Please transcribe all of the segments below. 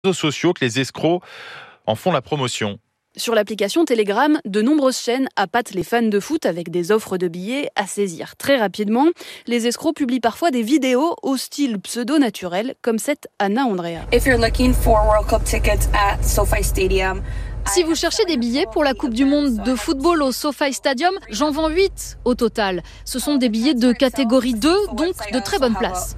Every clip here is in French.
réseaux sociaux que les escrocs en font la promotion. Sur l'application Telegram, de nombreuses chaînes appâtent les fans de foot avec des offres de billets à saisir très rapidement. Les escrocs publient parfois des vidéos au style pseudo-naturel, comme cette Anna Andrea. If you're looking for World Cup tickets at SoFi Stadium, si vous cherchez des billets pour la Coupe du Monde de football au SoFi Stadium, j'en vends 8 au total. Ce sont des billets de catégorie 2, donc de très bonne place.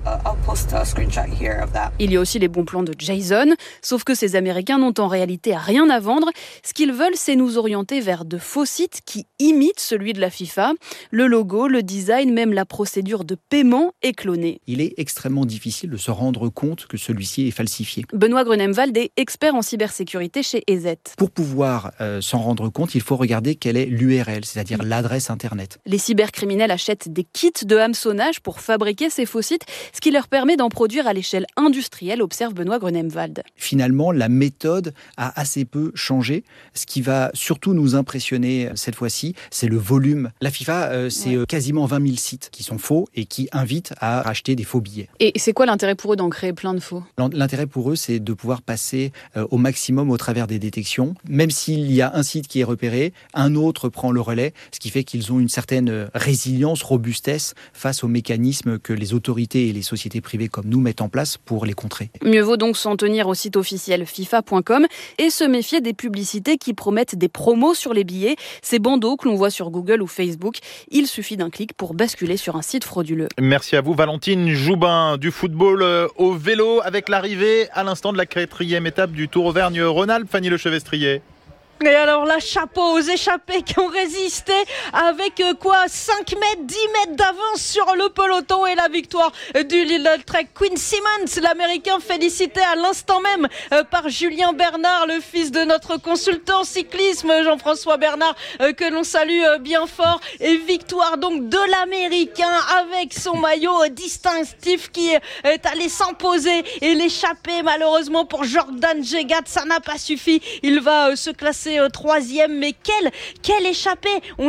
Il y a aussi les bons plans de Jason, sauf que ces Américains n'ont en réalité rien à vendre. Ce qu'ils veulent, c'est nous orienter vers de faux sites qui imitent celui de la FIFA. Le logo, le design, même la procédure de paiement est clonée. Il est extrêmement difficile de se rendre compte que celui-ci est falsifié. Benoît Grunemwald est expert en cybersécurité chez EZ. Pour pouvoir s'en rendre compte, il faut regarder quelle est l'URL, c'est-à-dire l'adresse Internet. Les cybercriminels achètent des kits de hameçonnage pour fabriquer ces faux sites, ce qui leur permet d'en produire à l'échelle industrielle, observe Benoît Grunemwald. Finalement, la méthode a assez peu changé. Ce qui va surtout nous impressionner cette fois-ci, c'est le volume. La FIFA, c'est quasiment 20 000 sites qui sont faux et qui invitent à racheter des faux billets. Et c'est quoi l'intérêt pour eux d'en créer plein de faux ? L'intérêt pour eux, c'est de pouvoir passer au maximum au travers des détections. Même s'il y a un site qui est repéré, un autre prend le relais, ce qui fait qu'ils ont une certaine résilience, robustesse face aux mécanismes que les autorités et les sociétés privées comme nous mettent en place pour les contrer. Mieux vaut donc s'en tenir au site officiel FIFA.com et se méfier des publicités qui promettent des promos sur les billets, ces bandeaux que l'on voit sur Google ou Facebook. Il suffit d'un clic pour basculer sur un site frauduleux. Merci à vous Valentine Joubin. Du football au vélo avec l'arrivée à l'instant de la 4e étape du Tour Auvergne-Rhône-Alpes. Fanny Lechevestrier. Et alors là, chapeau aux échappés qui ont résisté avec 5 mètres, 10 mètres d'avance sur le peloton et la victoire du Lidl Trek. Quinn Simmons, l'américain félicité à l'instant même par Julien Bernard, le fils de notre consultant cyclisme Jean-François Bernard, que l'on salue bien fort. Et victoire donc de l'américain avec son maillot distinctif qui est allé s'imposer. Et l'échappée, malheureusement pour Jordan Jegat, ça n'a pas suffi. Il va se classer 3e, mais quel échappé.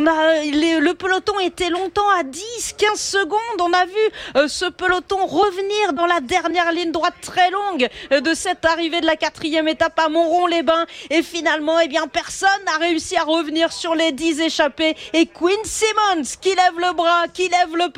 Le peloton était longtemps à 10-15 secondes. On a vu ce peloton revenir dans la dernière ligne droite très longue de cette arrivée de la 4e étape à Montron-les-Bains, et finalement personne n'a réussi à revenir sur les 10 échappés, et Quinn Simmons qui lève le bras, qui lève le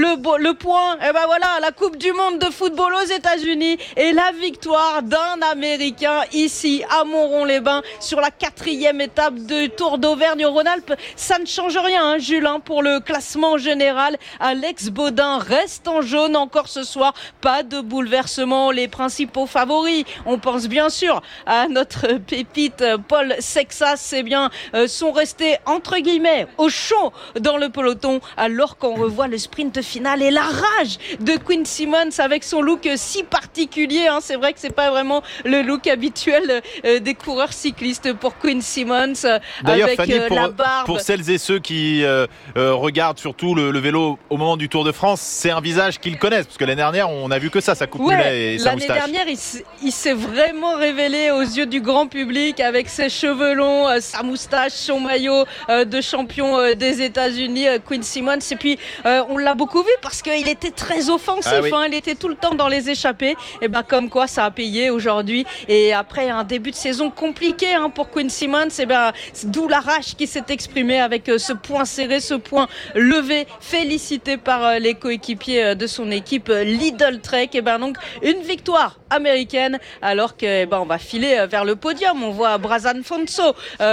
poing, la Coupe du Monde de football aux États-Unis et la victoire d'un Américain ici à Montron-les-Bains sur la 4e étape du Tour d'Auvergne-Rhône-Alpes. Ça ne change rien, Jules, pour le classement général. Alex Baudin reste en jaune encore ce soir. Pas de bouleversement. Les principaux favoris, on pense bien sûr à notre pépite Paul Sexas, sont restés entre guillemets au chaud dans le peloton, alors qu'on revoit le sprint final et la rage de Quinn Simmons avec son look si particulier. C'est vrai que c'est pas vraiment le look habituel des coureurs cyclistes pour Quinn Simmons. D'ailleurs, avec Fanny, la barbe. pour celles et ceux qui regardent surtout le vélo au moment du Tour de France, c'est un visage qu'ils connaissent, parce que l'année dernière on a vu que ça coupe mulet et sa moustache. L'année dernière il s'est vraiment révélé aux yeux du grand public avec ses cheveux longs, sa moustache, son maillot de champion des États-Unis, Quinn Simmons. Et puis on l'a beaucoup vu parce qu'il était très offensif, il était tout le temps dans les échappées. Et comme quoi ça a payé aujourd'hui, et après un début de saison compliqué pour Quinn Simmons, d'où la rage qui s'est exprimée avec ce point serré, ce point levé, félicité par les coéquipiers de son équipe Lidl Trek. Donc une victoire américaine, alors que on va filer vers le podium. On voit Brazan Fonso,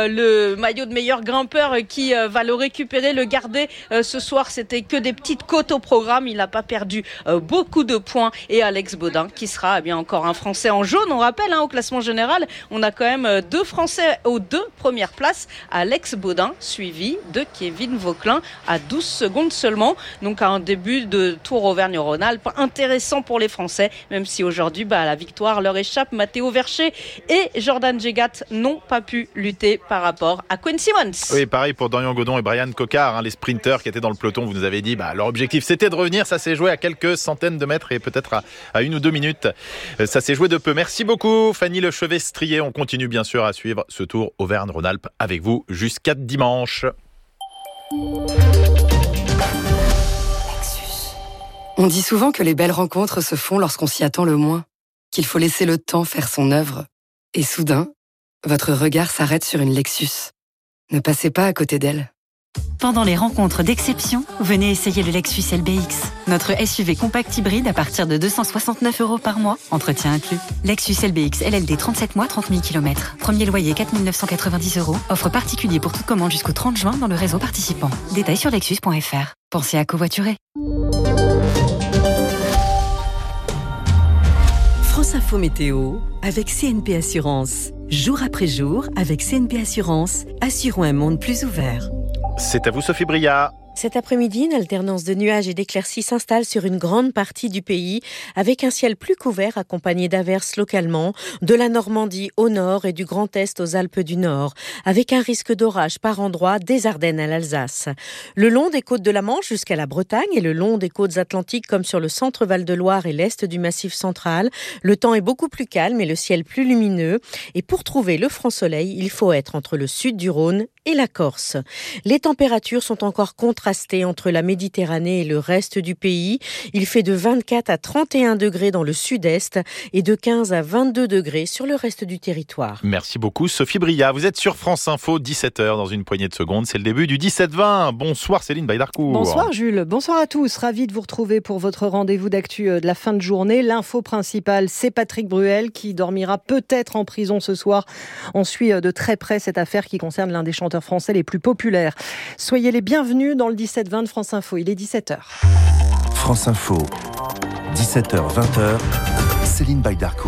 le maillot de meilleur grimpeur, qui va le récupérer, le garder ce soir. C'était que des petites côtes au programme, il n'a pas perdu beaucoup de points. Et Alex Baudin qui sera encore un Français en jaune. On rappelle, au classement général, on a quand même 2 Français aux 2 premières places. Alex Baudin suivi de Kevin Vauquelin à 12 secondes seulement. Donc un début de Tour Auvergne-Rhône-Alpes intéressant pour les Français, même si aujourd'hui la victoire leur échappe. Matteo Vercher et Jordan Jegat n'ont pas pu lutter par rapport à Quinn Simmons. Oui, pareil pour Dorian Godon et Brian Cocard, les sprinteurs qui étaient dans le peloton. Vous nous avez dit leur objectif c'était de revenir. Ça s'est joué à quelques centaines de mètres et peut-être à 1 ou 2 minutes. Ça s'est joué de peu. Merci beaucoup Fanny Lechevestrier. On continue bien sûr à suivre ce Tour Auvergne-Rhône-Alpes avec vous jusqu'à dimanche. On dit souvent que les belles rencontres se font lorsqu'on s'y attend le moins. qu'il faut laisser le temps faire son œuvre. Et soudain, votre regard s'arrête sur une Lexus. Ne passez pas à côté d'elle. Pendant les rencontres d'exception, venez essayer le Lexus LBX. Notre SUV compact hybride à partir de 269 € par mois, entretien inclus. Lexus LBX LLD 37 mois, 30 000 km. Premier loyer 4 990 €. Offre particulier pour toute commande jusqu'au 30 juin dans le réseau participant. Détails sur lexus.fr. Pensez à covoiturer. France Info Météo avec CNP Assurance. Jour après jour, avec CNP Assurance, assurons un monde plus ouvert. C'est à vous Sophie Bria. Cet après-midi, une alternance de nuages et d'éclaircies s'installe sur une grande partie du pays, avec un ciel plus couvert accompagné d'averses localement, de la Normandie au nord et du Grand Est aux Alpes du Nord, avec un risque d'orage par endroits des Ardennes à l'Alsace. Le long des côtes de la Manche jusqu'à la Bretagne et le long des côtes atlantiques comme sur le centre Val-de-Loire et l'est du Massif central, le temps est beaucoup plus calme et le ciel plus lumineux. Et pour trouver le franc soleil, il faut être entre le sud du Rhône et la Corse. Les températures sont encore contrastées entre la Méditerranée et le reste du pays. Il fait de 24 à 31 degrés dans le sud-est et de 15 à 22 degrés sur le reste du territoire. Merci beaucoup Sophie Bria. Vous êtes sur France Info, 17h dans une poignée de secondes. C'est le début du 17-20. Bonsoir Céline Baydarcourt. Bonsoir Jules, bonsoir à tous. Ravi de vous retrouver pour votre rendez-vous d'actu de la fin de journée. L'info principale, c'est Patrick Bruel qui dormira peut-être en prison ce soir. On suit de très près cette affaire qui concerne l'un des chanteurs français les plus populaires. Soyez les bienvenus dans le 17-20 de France Info. Il est 17h. France Info, 17h, 20h, Céline Baydarcourt.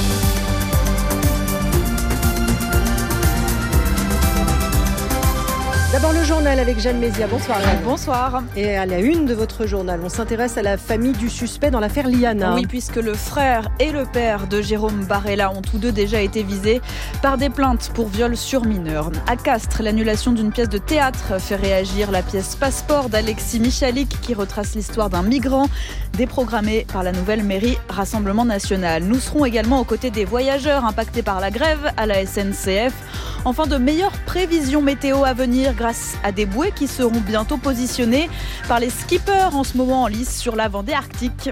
D'abord le journal avec Jeanne Mézia. Bonsoir Jeanne. Bonsoir. Et à la une de votre journal, on s'intéresse à la famille du suspect dans l'affaire Liana. Oui, puisque le frère et le père de Jérôme Barella ont tous deux déjà été visés par des plaintes pour viol sur mineur. À Castres, l'annulation d'une pièce de théâtre fait réagir. La pièce Passeport d'Alexis Michalik qui retrace l'histoire d'un migrant déprogrammé par la nouvelle mairie Rassemblement National. Nous serons également aux côtés des voyageurs impactés par la grève à la SNCF. Enfin, de meilleures prévisions météo à venir grâce à des bouées qui seront bientôt positionnées par les skippers en ce moment en lice sur la Vendée Arctique.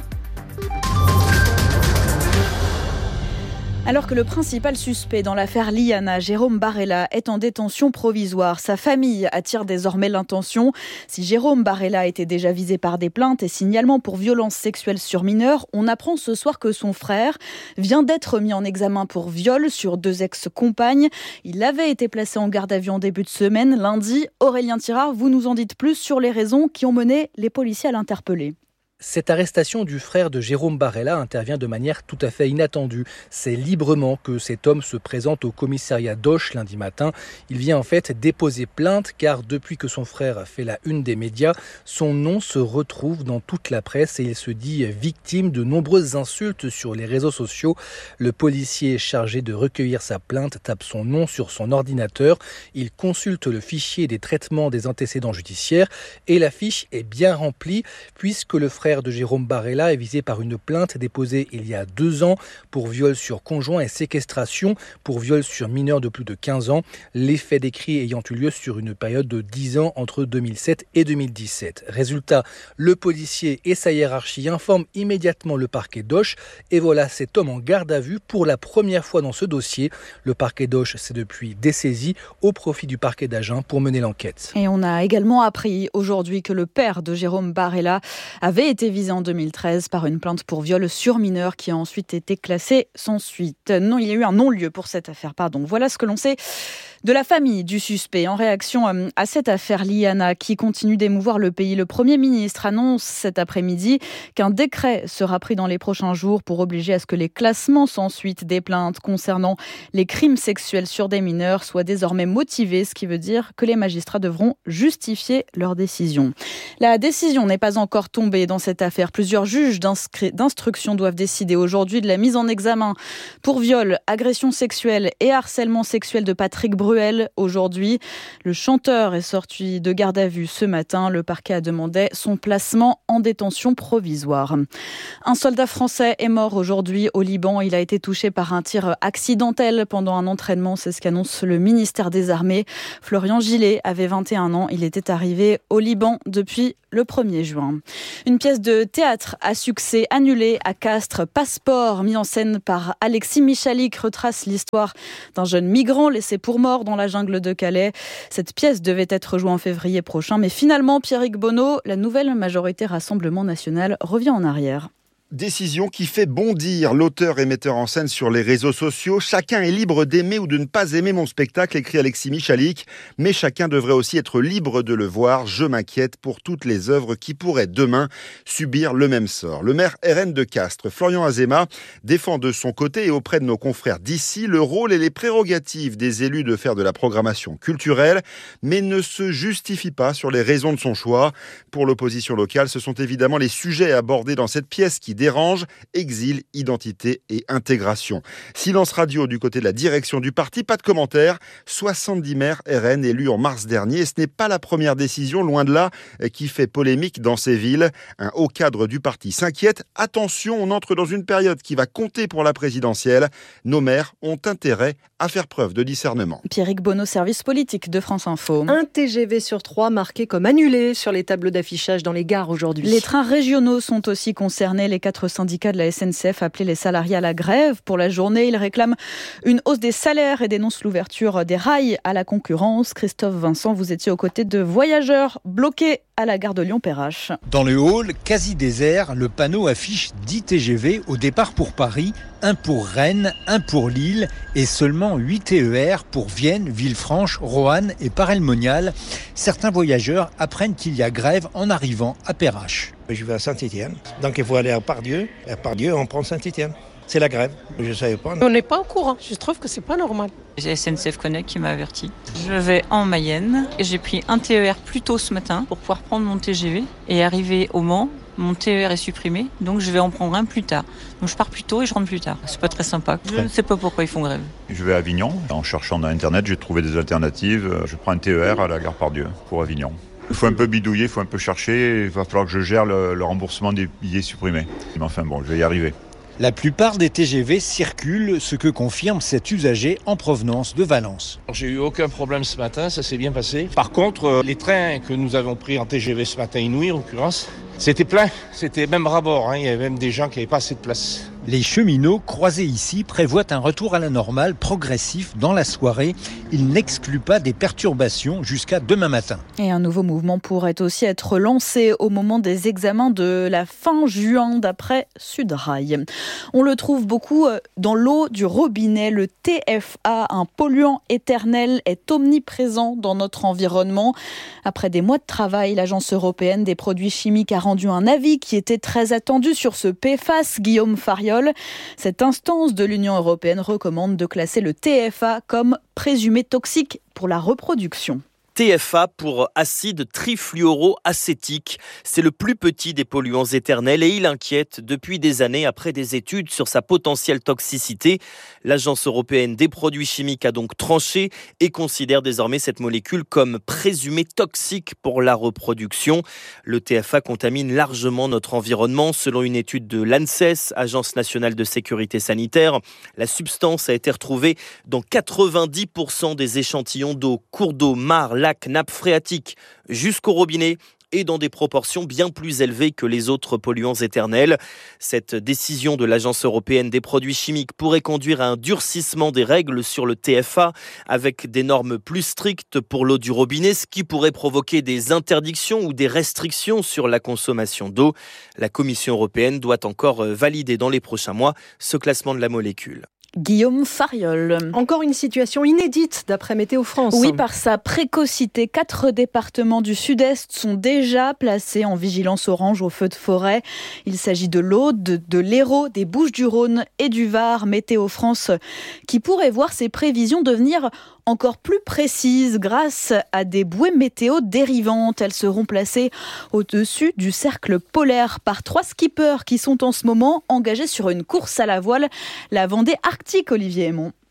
Alors que le principal suspect dans l'affaire Liana, Jérôme Barella, est en détention provisoire, sa famille attire désormais l'intention. Si Jérôme Barella était déjà visé par des plaintes et signalements pour violences sexuelles sur mineurs, on apprend ce soir que son frère vient d'être mis en examen pour viol sur 2 ex-compagnes. Il avait été placé en garde à vue en début de semaine. Lundi, Aurélien Tirard, vous nous en dites plus sur les raisons qui ont mené les policiers à l'interpeller. Cette arrestation du frère de Jérôme Barella intervient de manière tout à fait inattendue. C'est librement que cet homme se présente au commissariat d'Auch lundi matin. Il vient en fait déposer plainte car depuis que son frère fait la une des médias, son nom se retrouve dans toute la presse et il se dit victime de nombreuses insultes sur les réseaux sociaux. Le policier chargé de recueillir sa plainte tape son nom sur son ordinateur. Il consulte le fichier des traitements des antécédents judiciaires et la fiche est bien remplie puisque le frère de Jérôme Barella est visé par une plainte déposée il y a 2 ans pour viol sur conjoint et séquestration pour viol sur mineur de plus de 15 ans. Les faits décrits ayant eu lieu sur une période de 10 ans entre 2007 et 2017. Résultat, le policier et sa hiérarchie informent immédiatement le parquet d'Auch et voilà cet homme en garde à vue pour la première fois dans ce dossier. Le parquet d'Auch s'est depuis dessaisi au profit du parquet d'Agen pour mener l'enquête. Et on a également appris aujourd'hui que le père de Jérôme Barella avait été visé en 2013 par une plainte pour viol sur mineur qui a ensuite été classée sans suite. Non, il y a eu un non-lieu pour cette affaire, pardon. Voilà ce que l'on sait de la famille du suspect. En réaction à cette affaire Liana qui continue d'émouvoir le pays, le Premier ministre annonce cet après-midi qu'un décret sera pris dans les prochains jours pour obliger à ce que les classements sans suite des plaintes concernant les crimes sexuels sur des mineurs soient désormais motivés, ce qui veut dire que les magistrats devront justifier leur décision. La décision n'est pas encore tombée dans cette affaire. Plusieurs juges d'instruction doivent décider aujourd'hui de la mise en examen pour viol, agression sexuelle et harcèlement sexuel de Patrick Bruel. Bruel aujourd'hui. Le chanteur est sorti de garde à vue ce matin. Le parquet a demandé son placement en détention provisoire. Un soldat français est mort aujourd'hui au Liban. Il a été touché par un tir accidentel pendant un entraînement. C'est ce qu'annonce le ministère des Armées. Florian Gillet avait 21 ans. Il était arrivé au Liban depuis le 1er juin. Une pièce de théâtre à succès annulée à Castres. Passeport, mis en scène par Alexis Michalik, retrace l'histoire d'un jeune migrant laissé pour mort dans la jungle de Calais. Cette pièce devait être jouée en février prochain, mais finalement, Pierrick Bonneau, la nouvelle majorité Rassemblement National, revient en arrière. Décision qui fait bondir l'auteur et metteur en scène sur les réseaux sociaux. Chacun est libre d'aimer ou de ne pas aimer mon spectacle, écrit Alexis Michalik. Mais chacun devrait aussi être libre de le voir. Je m'inquiète pour toutes les œuvres qui pourraient demain subir le même sort. Le maire RN de Castres, Florian Azéma, défend de son côté et auprès de nos confrères d'ici le rôle et les prérogatives des élus de faire de la programmation culturelle, mais ne se justifie pas sur les raisons de son choix. Pour l'opposition locale, ce sont évidemment les sujets abordés dans cette pièce qui dérange, exil, identité et intégration. Silence radio du côté de la direction du parti, pas de commentaire. 70 maires RN élus en mars dernier. Et ce n'est pas la première décision, loin de là, qui fait polémique dans ces villes. Un haut cadre du parti s'inquiète. Attention, on entre dans une période qui va compter pour la présidentielle. Nos maires ont intérêt à faire preuve de discernement. Pierrick Bonneau, service politique de France Info. Un TGV sur 3 marqué comme annulé sur les tableaux d'affichage dans les gares aujourd'hui. Les trains régionaux sont aussi concernés. Les 4 syndicats de la SNCF appelaient les salariés à la grève pour la journée. Ils réclament une hausse des salaires et dénoncent l'ouverture des rails à la concurrence. Christophe Vincent, vous étiez aux côtés de voyageurs bloqués à la gare de Lyon-Perrache. Dans le hall, quasi désert, le panneau affiche 10 TGV au départ pour Paris, 1 pour Rennes, 1 pour Lille et seulement 8 TER pour Vienne, Villefranche, Roanne et Paray-le-Monial. Certains voyageurs apprennent qu'il y a grève en arrivant à Perrache. Je vais à Saint-Étienne, donc il faut aller à Pardieu. À Pardieu, on prend Saint-Étienne. C'est la grève, je ne savais pas. On n'est pas au courant, je trouve que c'est pas normal. J'ai SNCF Connect qui m'a averti. Je vais en Mayenne et j'ai pris un TER plus tôt ce matin pour pouvoir prendre mon TGV et arriver au Mans. Mon TER est supprimé, donc je vais en prendre un plus tard. Donc je pars plus tôt et je rentre plus tard. C'est pas très sympa. Je ne sais pas pourquoi ils font grève. Je vais à Avignon. En cherchant dans Internet, j'ai trouvé des alternatives. Je prends un TER à la gare Pardieu pour Avignon. Il faut un peu bidouiller, il faut un peu chercher. Il va falloir que je gère le remboursement des billets supprimés. Mais enfin bon, je vais y arriver. La plupart des TGV circulent, ce que confirme cet usager en provenance de Valence. J'ai eu aucun problème ce matin, ça s'est bien passé. Par contre, les trains que nous avons pris en TGV ce matin, Inouï en l'occurrence, c'était plein, c'était même ras bord, il y avait même des gens qui n'avaient pas assez de place. Les cheminots croisés ici prévoient un retour à la normale progressif dans la soirée. Ils n'excluent pas des perturbations jusqu'à demain matin. Et un nouveau mouvement pourrait aussi être lancé au moment des examens de la fin juin d'après Sudrail. On le trouve beaucoup dans l'eau du robinet. Le TFA, un polluant éternel, est omniprésent dans notre environnement. Après des mois de travail, l'Agence européenne des produits chimiques a rendu un avis qui était très attendu sur ce PFAS. Guillaume Fariol, cette instance de l'Union européenne recommande de classer le TFA comme présumé toxique pour la reproduction. TFA pour acide trifluoroacétique. C'est le plus petit des polluants éternels et il inquiète depuis des années après des études sur sa potentielle toxicité. L'Agence européenne des produits chimiques a donc tranché et considère désormais cette molécule comme présumée toxique pour la reproduction. Le TFA contamine largement notre environnement. Selon une étude de l'ANSES, Agence nationale de sécurité sanitaire, la substance a été retrouvée dans 90% des échantillons d'eau, cours d'eau, mares, lacs, nappes phréatiques jusqu'au robinet et dans des proportions bien plus élevées que les autres polluants éternels. Cette décision de l'Agence européenne des produits chimiques pourrait conduire à un durcissement des règles sur le TFA avec des normes plus strictes pour l'eau du robinet, ce qui pourrait provoquer des interdictions ou des restrictions sur la consommation d'eau. La Commission européenne doit encore valider dans les prochains mois ce classement de la molécule. Guillaume Fariol. Encore une situation inédite d'après Météo France. Oui, par sa précocité, 4 départements du sud-est sont déjà placés en vigilance orange au feu de forêt. Il s'agit de l'Aude, de l'Hérault, des Bouches-du-Rhône et du Var. Météo France qui pourrait voir ses prévisions devenir encore plus précises grâce à des bouées météo dérivantes. Elles seront placées au-dessus du cercle polaire par 3 skippers qui sont en ce moment engagés sur une course à la voile, la Vendée Arctique, Olivier Aymon.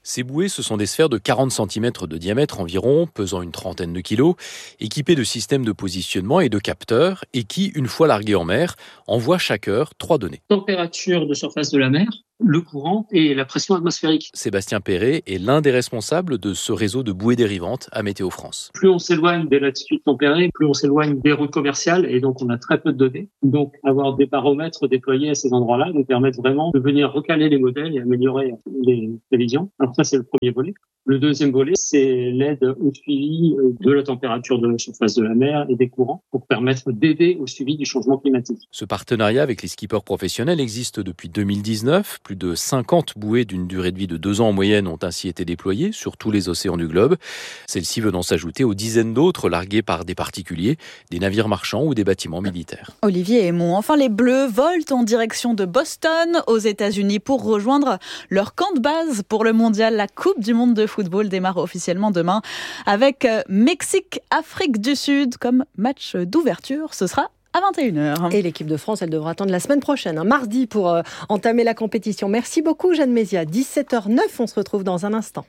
Ces bouées, ce sont des sphères de 40 cm de diamètre environ, pesant une trentaine de kilos, équipées de systèmes de positionnement et de capteurs, et qui, une fois larguées en mer, envoient chaque heure 3 données. Température de surface de la mer, le courant et la pression atmosphérique. Sébastien Perret est l'un des responsables de ce réseau de bouées dérivantes à Météo France. Plus on s'éloigne des latitudes tempérées, plus on s'éloigne des routes commerciales et donc on a très peu de données. Donc avoir des baromètres déployés à ces endroits-là nous permettent vraiment de venir recaler les modèles et améliorer les prévisions. Alors ça, c'est le premier volet. Le deuxième volet, c'est l'aide au suivi de la température de la surface de la mer et des courants pour permettre d'aider au suivi du changement climatique. Ce partenariat avec les skippers professionnels existe depuis 2019. Plus de 50 bouées d'une durée de vie de 2 ans en moyenne ont ainsi été déployées sur tous les océans du globe. Celles-ci venant s'ajouter aux dizaines d'autres larguées par des particuliers, des navires marchands ou des bâtiments militaires. Olivier Aymon. Enfin, les Bleus volent en direction de Boston, aux États-Unis, pour rejoindre leur camp de base pour le mondial. La Coupe du monde de football démarre officiellement demain avec Mexique-Afrique du Sud comme match d'ouverture. Ce sera à 21h. Et l'équipe de France, elle devra attendre la semaine prochaine, mardi, pour entamer la compétition. Merci beaucoup, Jeanne Mézia. 17h09, on se retrouve dans un instant.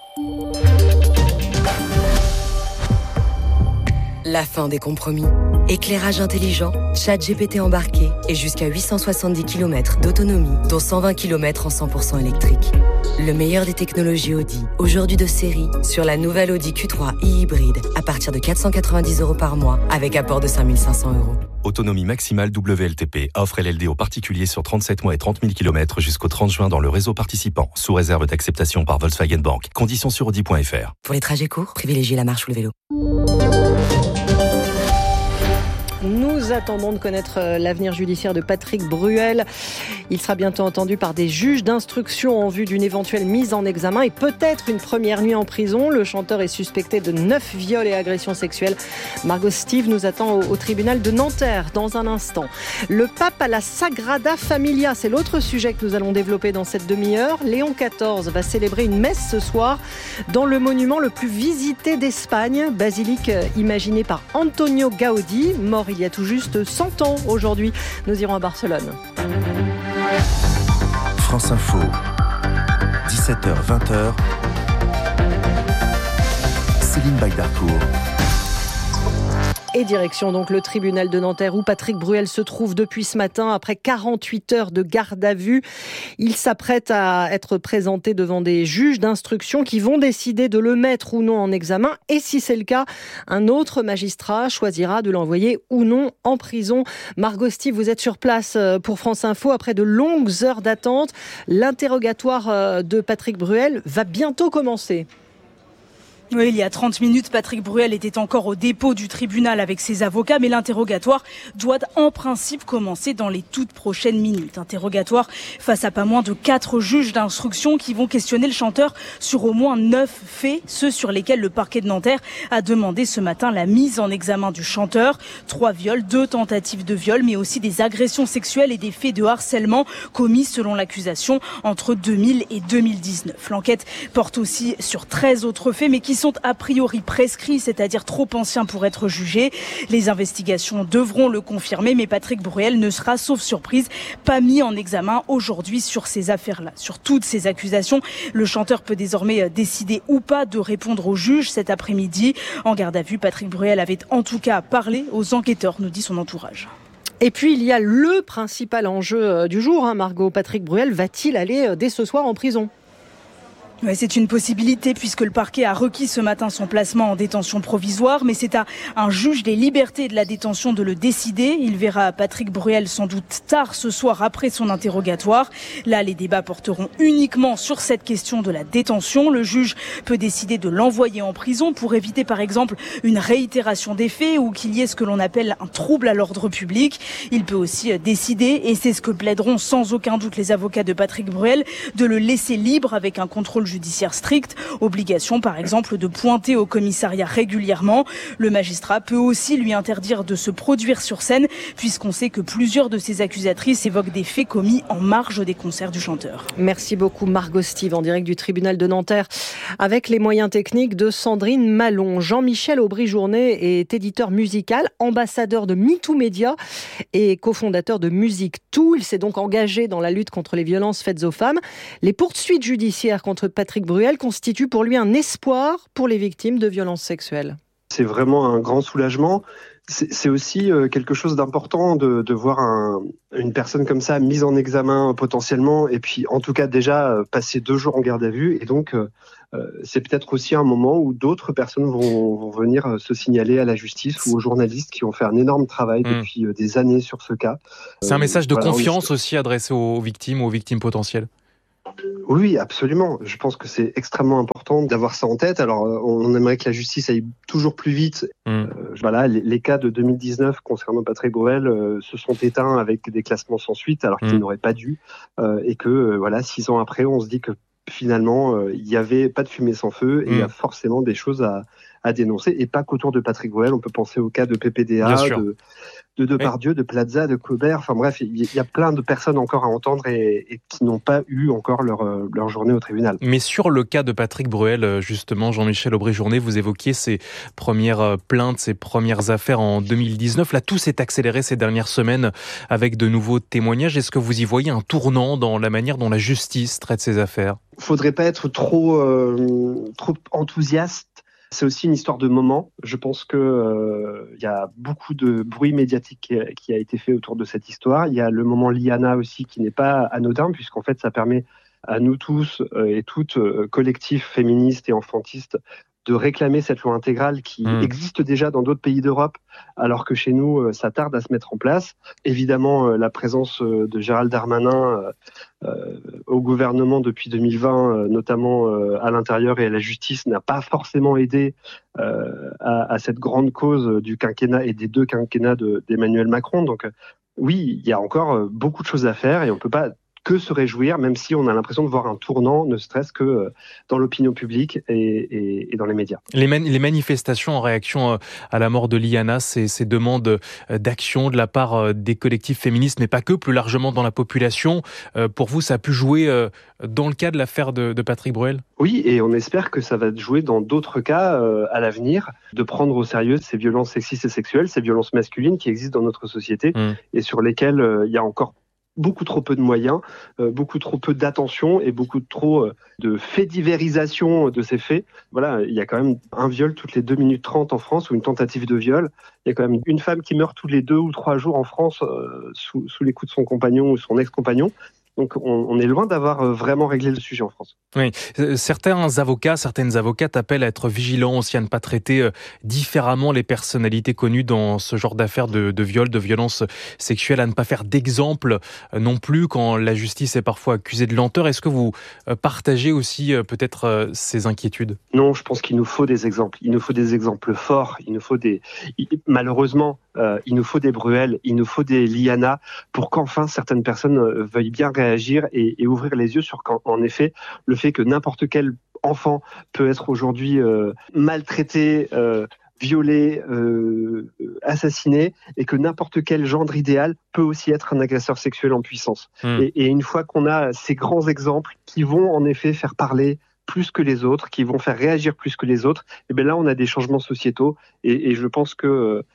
La fin des compromis. Éclairage intelligent, ChatGPT embarqué et jusqu'à 870 km d'autonomie, dont 120 km en 100% électrique. Le meilleur des technologies Audi, aujourd'hui de série, sur la nouvelle Audi Q3 e-hybride, à partir de 490 € par mois, avec apport de 5 500 €. Autonomie maximale WLTP. Offre LLD aux particuliers sur 37 mois et 30 000 km jusqu'au 30 juin dans le réseau participant, sous réserve d'acceptation par Volkswagen Bank. Conditions sur Audi.fr. Pour les trajets courts, privilégiez la marche ou le vélo. Nous attendons de connaître l'avenir judiciaire de Patrick Bruel. Il sera bientôt entendu par des juges d'instruction en vue d'une éventuelle mise en examen et peut-être une première nuit en prison. Le chanteur est suspecté de 9 viols et agressions sexuelles. Margot Steve nous attend au tribunal de Nanterre dans un instant. Le pape à la Sagrada Familia, c'est l'autre sujet que nous allons développer dans cette demi-heure. Léon XIV va célébrer une messe ce soir dans le monument le plus visité d'Espagne, basilique imaginée par Antonio Gaudí, mort il y a tout juste 100 ans aujourd'hui. Nous irons à Barcelone. France Info, 17h-20h, Céline Baydarcourt. Et direction donc le tribunal de Nanterre où Patrick Bruel se trouve depuis ce matin. Après 48 heures de garde à vue, il s'apprête à être présenté devant des juges d'instruction qui vont décider de le mettre ou non en examen. Et si c'est le cas, un autre magistrat choisira de l'envoyer ou non en prison. Margot Steve, vous êtes sur place pour France Info. Après de longues heures d'attente, l'interrogatoire de Patrick Bruel va bientôt commencer. Oui, il y a 30 minutes, Patrick Bruel était encore au dépôt du tribunal avec ses avocats, mais l'interrogatoire doit en principe commencer dans les toutes prochaines minutes. Interrogatoire face à pas moins de 4 juges d'instruction qui vont questionner le chanteur sur au moins 9 faits, ceux sur lesquels le parquet de Nanterre a demandé ce matin la mise en examen du chanteur. 3 viols, 2 tentatives de viol, mais aussi des agressions sexuelles et des faits de harcèlement commis selon l'accusation entre 2000 et 2019. L'enquête porte aussi sur 13 autres faits, mais qui sont a priori prescrits, c'est-à-dire trop anciens pour être jugés. Les investigations devront le confirmer, mais Patrick Bruel ne sera, sauf surprise, pas mis en examen aujourd'hui sur ces affaires-là. Sur toutes ces accusations, le chanteur peut désormais décider ou pas de répondre au juge cet après-midi. En garde à vue, Patrick Bruel avait en tout cas parlé aux enquêteurs, nous dit son entourage. Et puis, il y a le principal enjeu du jour, Margot. Patrick Bruel va-t-il aller dès ce soir en prison ? Ouais, c'est une possibilité puisque le parquet a requis ce matin son placement en détention provisoire, mais c'est à un juge des libertés et de la détention de le décider. Il verra Patrick Bruel sans doute tard ce soir après son interrogatoire. Là, les débats porteront uniquement sur cette question de la détention. Le juge peut décider de l'envoyer en prison pour éviter par exemple une réitération des faits ou qu'il y ait ce que l'on appelle un trouble à l'ordre public. Il peut aussi décider, et c'est ce que plaideront sans aucun doute les avocats de Patrick Bruel, de le laisser libre avec un contrôle judiciaire strict. Obligation par exemple de pointer au commissariat régulièrement. Le magistrat peut aussi lui interdire de se produire sur scène puisqu'on sait que plusieurs de ses accusatrices évoquent des faits commis en marge des concerts du chanteur. Merci beaucoup Margot Steve en direct du tribunal de Nanterre avec les moyens techniques de Sandrine Malon. Jean-Michel Aubry-Journet est éditeur musical, ambassadeur de MeToo Média et cofondateur de Musique Tout. Il s'est donc engagé dans la lutte contre les violences faites aux femmes. Les poursuites judiciaires contre Patrick Bruel constitue pour lui un espoir pour les victimes de violences sexuelles. C'est vraiment un grand soulagement. C'est aussi quelque chose d'important de voir une personne comme ça mise en examen potentiellement, et puis en tout cas déjà passer 2 jours en garde à vue. Et donc c'est peut-être aussi un moment où d'autres personnes vont venir se signaler à la justice ou aux journalistes qui ont fait un énorme travail depuis des années sur ce cas. C'est un message de confiance aussi adressé aux victimes potentielles. Oui, absolument. Je pense que c'est extrêmement important d'avoir ça en tête. Alors, on aimerait que la justice aille toujours plus vite. Voilà, les cas de 2019 concernant Patrick Bruel se sont éteints avec des classements sans suite, alors qu'ils n'auraient pas dû. Et que, 6 ans après, on se dit que finalement, il n'y avait pas de fumée sans feu et il y a forcément des choses à dénoncer. Et pas qu'autour de Patrick Bruel. On peut penser au cas de PPDA, de Depardieu, de Plaza, de Colbert. Enfin bref, il y a plein de personnes encore à entendre et qui n'ont pas eu encore leur journée au tribunal. Mais sur le cas de Patrick Bruel, justement, Jean-Michel Aubry-Journet, vous évoquiez ses premières plaintes, ses premières affaires en 2019. Là, tout s'est accéléré ces dernières semaines avec de nouveaux témoignages. Est-ce que vous y voyez un tournant dans la manière dont la justice traite ces affaires ? Faudrait pas être trop enthousiaste. C'est aussi une histoire de moment. Je pense que y a beaucoup de bruit médiatique qui a été fait autour de cette histoire. Il y a le moment Liana aussi qui n'est pas anodin, puisqu'en fait ça permet à nous tous et toutes, collectifs féministes et enfantistes, de réclamer cette loi intégrale qui existe déjà dans d'autres pays d'Europe, alors que chez nous, ça tarde à se mettre en place. Évidemment, la présence de Gérald Darmanin au gouvernement depuis 2020, notamment à l'intérieur et à la justice, n'a pas forcément aidé à cette grande cause du quinquennat et des 2 quinquennats d'Emmanuel Macron. Donc oui, il y a encore beaucoup de choses à faire et on ne peut pas que se réjouir, même si on a l'impression de voir un tournant, ne serait-ce que dans l'opinion publique et dans les médias. Les manifestations en réaction à la mort de Liana, ces demandes d'action de la part des collectifs féministes, mais pas que, plus largement dans la population, pour vous, ça a pu jouer dans le cas de l'affaire de Patrick Bruel ? Oui, et on espère que ça va jouer dans d'autres cas à l'avenir, de prendre au sérieux ces violences sexistes et sexuelles, ces violences masculines qui existent dans notre société et sur lesquelles il y a encore beaucoup trop peu de moyens, beaucoup trop peu d'attention et beaucoup trop de fédivérisation de ces faits. Voilà, il y a quand même un viol toutes les 2 minutes 30 en France ou une tentative de viol. Il y a quand même une femme qui meurt tous les 2 ou 3 jours en France sous les coups de son compagnon ou son ex-compagnon. Donc on est loin d'avoir vraiment réglé le sujet en France. Oui, certaines avocates appellent à être vigilants aussi, à ne pas traiter différemment les personnalités connues dans ce genre d'affaires de viol, de violences sexuelles, à ne pas faire d'exemple non plus quand la justice est parfois accusée de lenteur. Est-ce que vous partagez aussi peut-être ces inquiétudes ? Non, je pense qu'il nous faut des exemples. Il nous faut des exemples forts. Malheureusement, il nous faut des Bruel, il nous faut des Liana pour qu'enfin certaines personnes veuillent bien réagir et ouvrir les yeux sur qu'en effet, le fait que n'importe quel enfant peut être aujourd'hui maltraité, violé, assassiné, et que n'importe quel gendre idéal peut aussi être un agresseur sexuel en puissance. Et une fois qu'on a ces grands exemples qui vont en effet faire parler plus que les autres, qui vont faire réagir plus que les autres, et bien là on a des changements sociétaux et je pense que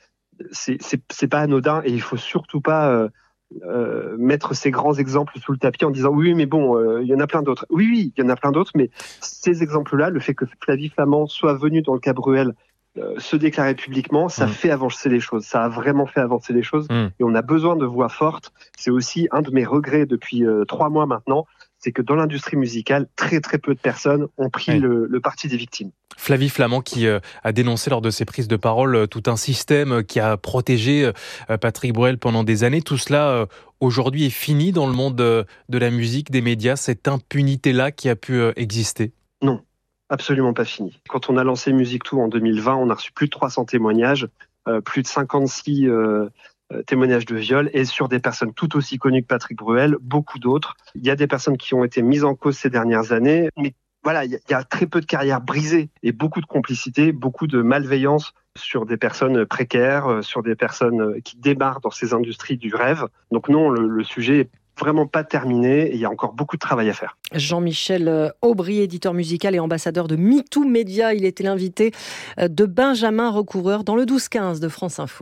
c'est pas anodin et il faut surtout pas mettre ces grands exemples sous le tapis en disant oui mais bon il y en a plein d'autres. Oui il y en a plein d'autres, mais ces exemples-là, le fait que Flavie Flament soit venue dans le cas Bruel se déclarer publiquement, ça fait avancer les choses. Ça a vraiment fait avancer les choses et on a besoin de voix fortes. C'est aussi un de mes regrets depuis 3 mois maintenant, c'est que dans l'industrie musicale, très très peu de personnes ont pris le parti des victimes. Flavie Flament qui a dénoncé lors de ses prises de parole tout un système qui a protégé Patrick Bruel pendant des années. Tout cela aujourd'hui est fini dans le monde de la musique, des médias, cette impunité-là qui a pu exister ? Non, absolument pas fini. Quand on a lancé Musique Tout en 2020, on a reçu plus de 300 témoignages, plus de 56 témoignages de viol, et sur des personnes tout aussi connues que Patrick Bruel, beaucoup d'autres. Il y a des personnes qui ont été mises en cause ces dernières années, mais voilà, il y a très peu de carrières brisées et beaucoup de complicité, beaucoup de malveillance sur des personnes précaires, sur des personnes qui démarrent dans ces industries du rêve. Donc non, le sujet est vraiment pas terminé et il y a encore beaucoup de travail à faire. Jean-Michel Aubry, éditeur musical et ambassadeur de MeToo Média, il était l'invité de Benjamin Recouvreur dans le 12-15 de France Info.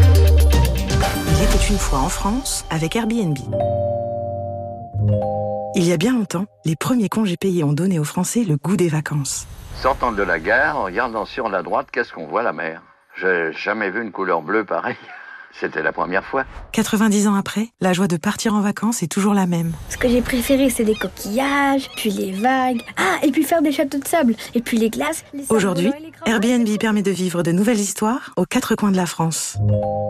Il était une fois en France avec Airbnb. Il y a bien longtemps, les premiers congés payés ont donné aux Français le goût des vacances. Sortant de la gare, en regardant sur la droite, qu'est-ce qu'on voit? La mer. J'ai jamais vu une couleur bleue pareille. C'était la première fois. 90 ans après, la joie de partir en vacances est toujours la même. Ce que j'ai préféré, c'est les coquillages, puis les vagues. Ah, et puis faire des châteaux de sable, et puis les glaces. Aujourd'hui, Airbnb permet de vivre de nouvelles histoires aux 4 coins de la France.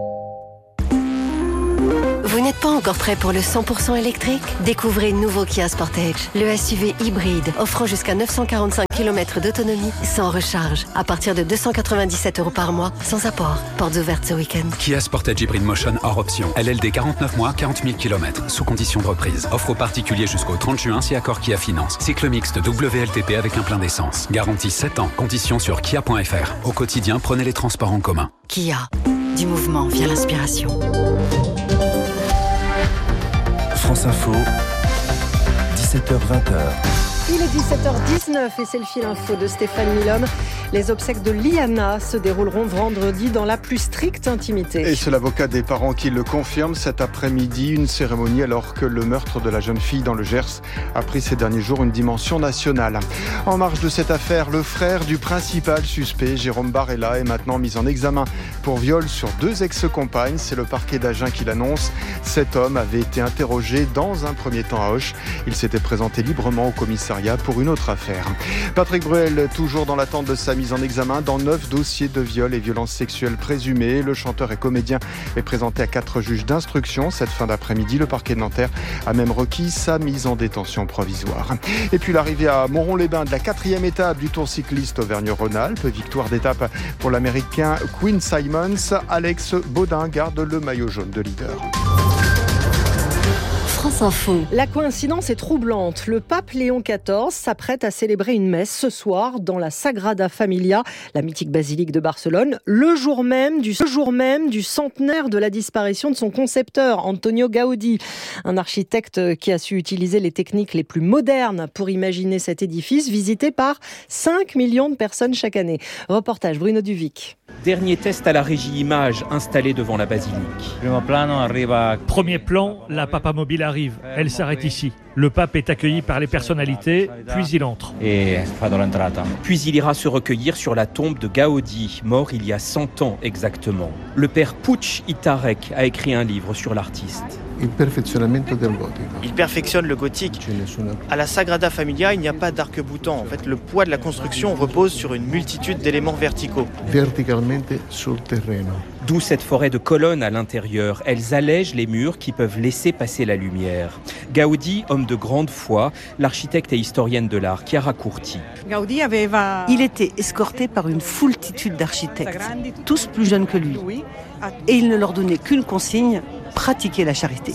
Vous n'êtes pas encore prêt pour le 100% électrique? Découvrez le nouveau Kia Sportage, le SUV hybride offrant jusqu'à 945 km d'autonomie sans recharge, à partir de 297 € par mois, sans apport. Portes ouvertes ce week-end. Kia Sportage Hybrid Motion hors option. LLD 49 mois, 40 000 km, sous condition de reprise. Offre aux particuliers jusqu'au 30 juin si accord Kia Finance. Cycle mixte WLTP avec un plein d'essence. Garantie 7 ans. Conditions sur kia.fr. Au quotidien, prenez les transports en commun. Kia. Du mouvement vient l'inspiration. France Info, 17h-20h. Il est 17h19 et c'est le fil info de Stéphane Milhomme. Les obsèques de Liana se dérouleront vendredi dans la plus stricte intimité. Et c'est l'avocat des parents qui le confirme. Cet après-midi, une cérémonie alors que le meurtre de la jeune fille dans le Gers a pris ces derniers jours une dimension nationale. En marge de cette affaire, le frère du principal suspect, Jérôme Barella, est maintenant mis en examen pour viol sur 2 ex-compagnes. C'est le parquet d'Agen qui l'annonce. Cet homme avait été interrogé dans un premier temps à Auch. Il s'était présenté librement au commissariat pour une autre affaire. Patrick Bruel, toujours dans l'attente de sa mise en examen dans 9 dossiers de viol et violences sexuelles présumées. Le chanteur et comédien est présenté à 4 juges d'instruction. Cette fin d'après-midi, le parquet de Nanterre a même requis sa mise en détention provisoire. Et puis l'arrivée à Moron-les-Bains de la 4e étape du Tour cycliste Auvergne-Rhône-Alpes. Victoire d'étape pour l'Américain Quinn Simmons. Alex Baudin garde le maillot jaune de leader. France Info. La coïncidence est troublante. Le pape Léon XIV s'apprête à célébrer une messe ce soir dans la Sagrada Familia, la mythique basilique de Barcelone, le jour même du centenaire de la disparition de son concepteur, Antonio Gaudí, un architecte qui a su utiliser les techniques les plus modernes pour imaginer cet édifice visité par 5 millions de personnes chaque année. Reportage Bruno Duvic. Dernier test à la régie image installée devant la basilique. Premier plan, la Papa Mobile arrive. Elle s'arrête ici. Le pape est accueilli par les personnalités, puis il entre. Puis il ira se recueillir sur la tombe de Gaudí, mort il y a 100 ans exactement. Le père Puig i Tarek a écrit un livre sur l'artiste. Il perfectionne le gothique. À la Sagrada Familia, il n'y a pas d'arc-boutant. En fait, le poids de la construction repose sur une multitude d'éléments verticaux. D'où cette forêt de colonnes à l'intérieur. Elles allègent les murs qui peuvent laisser passer la lumière. Gaudí, homme de grande foi, l'architecte et historienne de l'art, Chiara Curti. Il était escorté par une foultitude d'architectes, tous plus jeunes que lui. Et il ne leur donnait qu'une consigne, pratiquer la charité.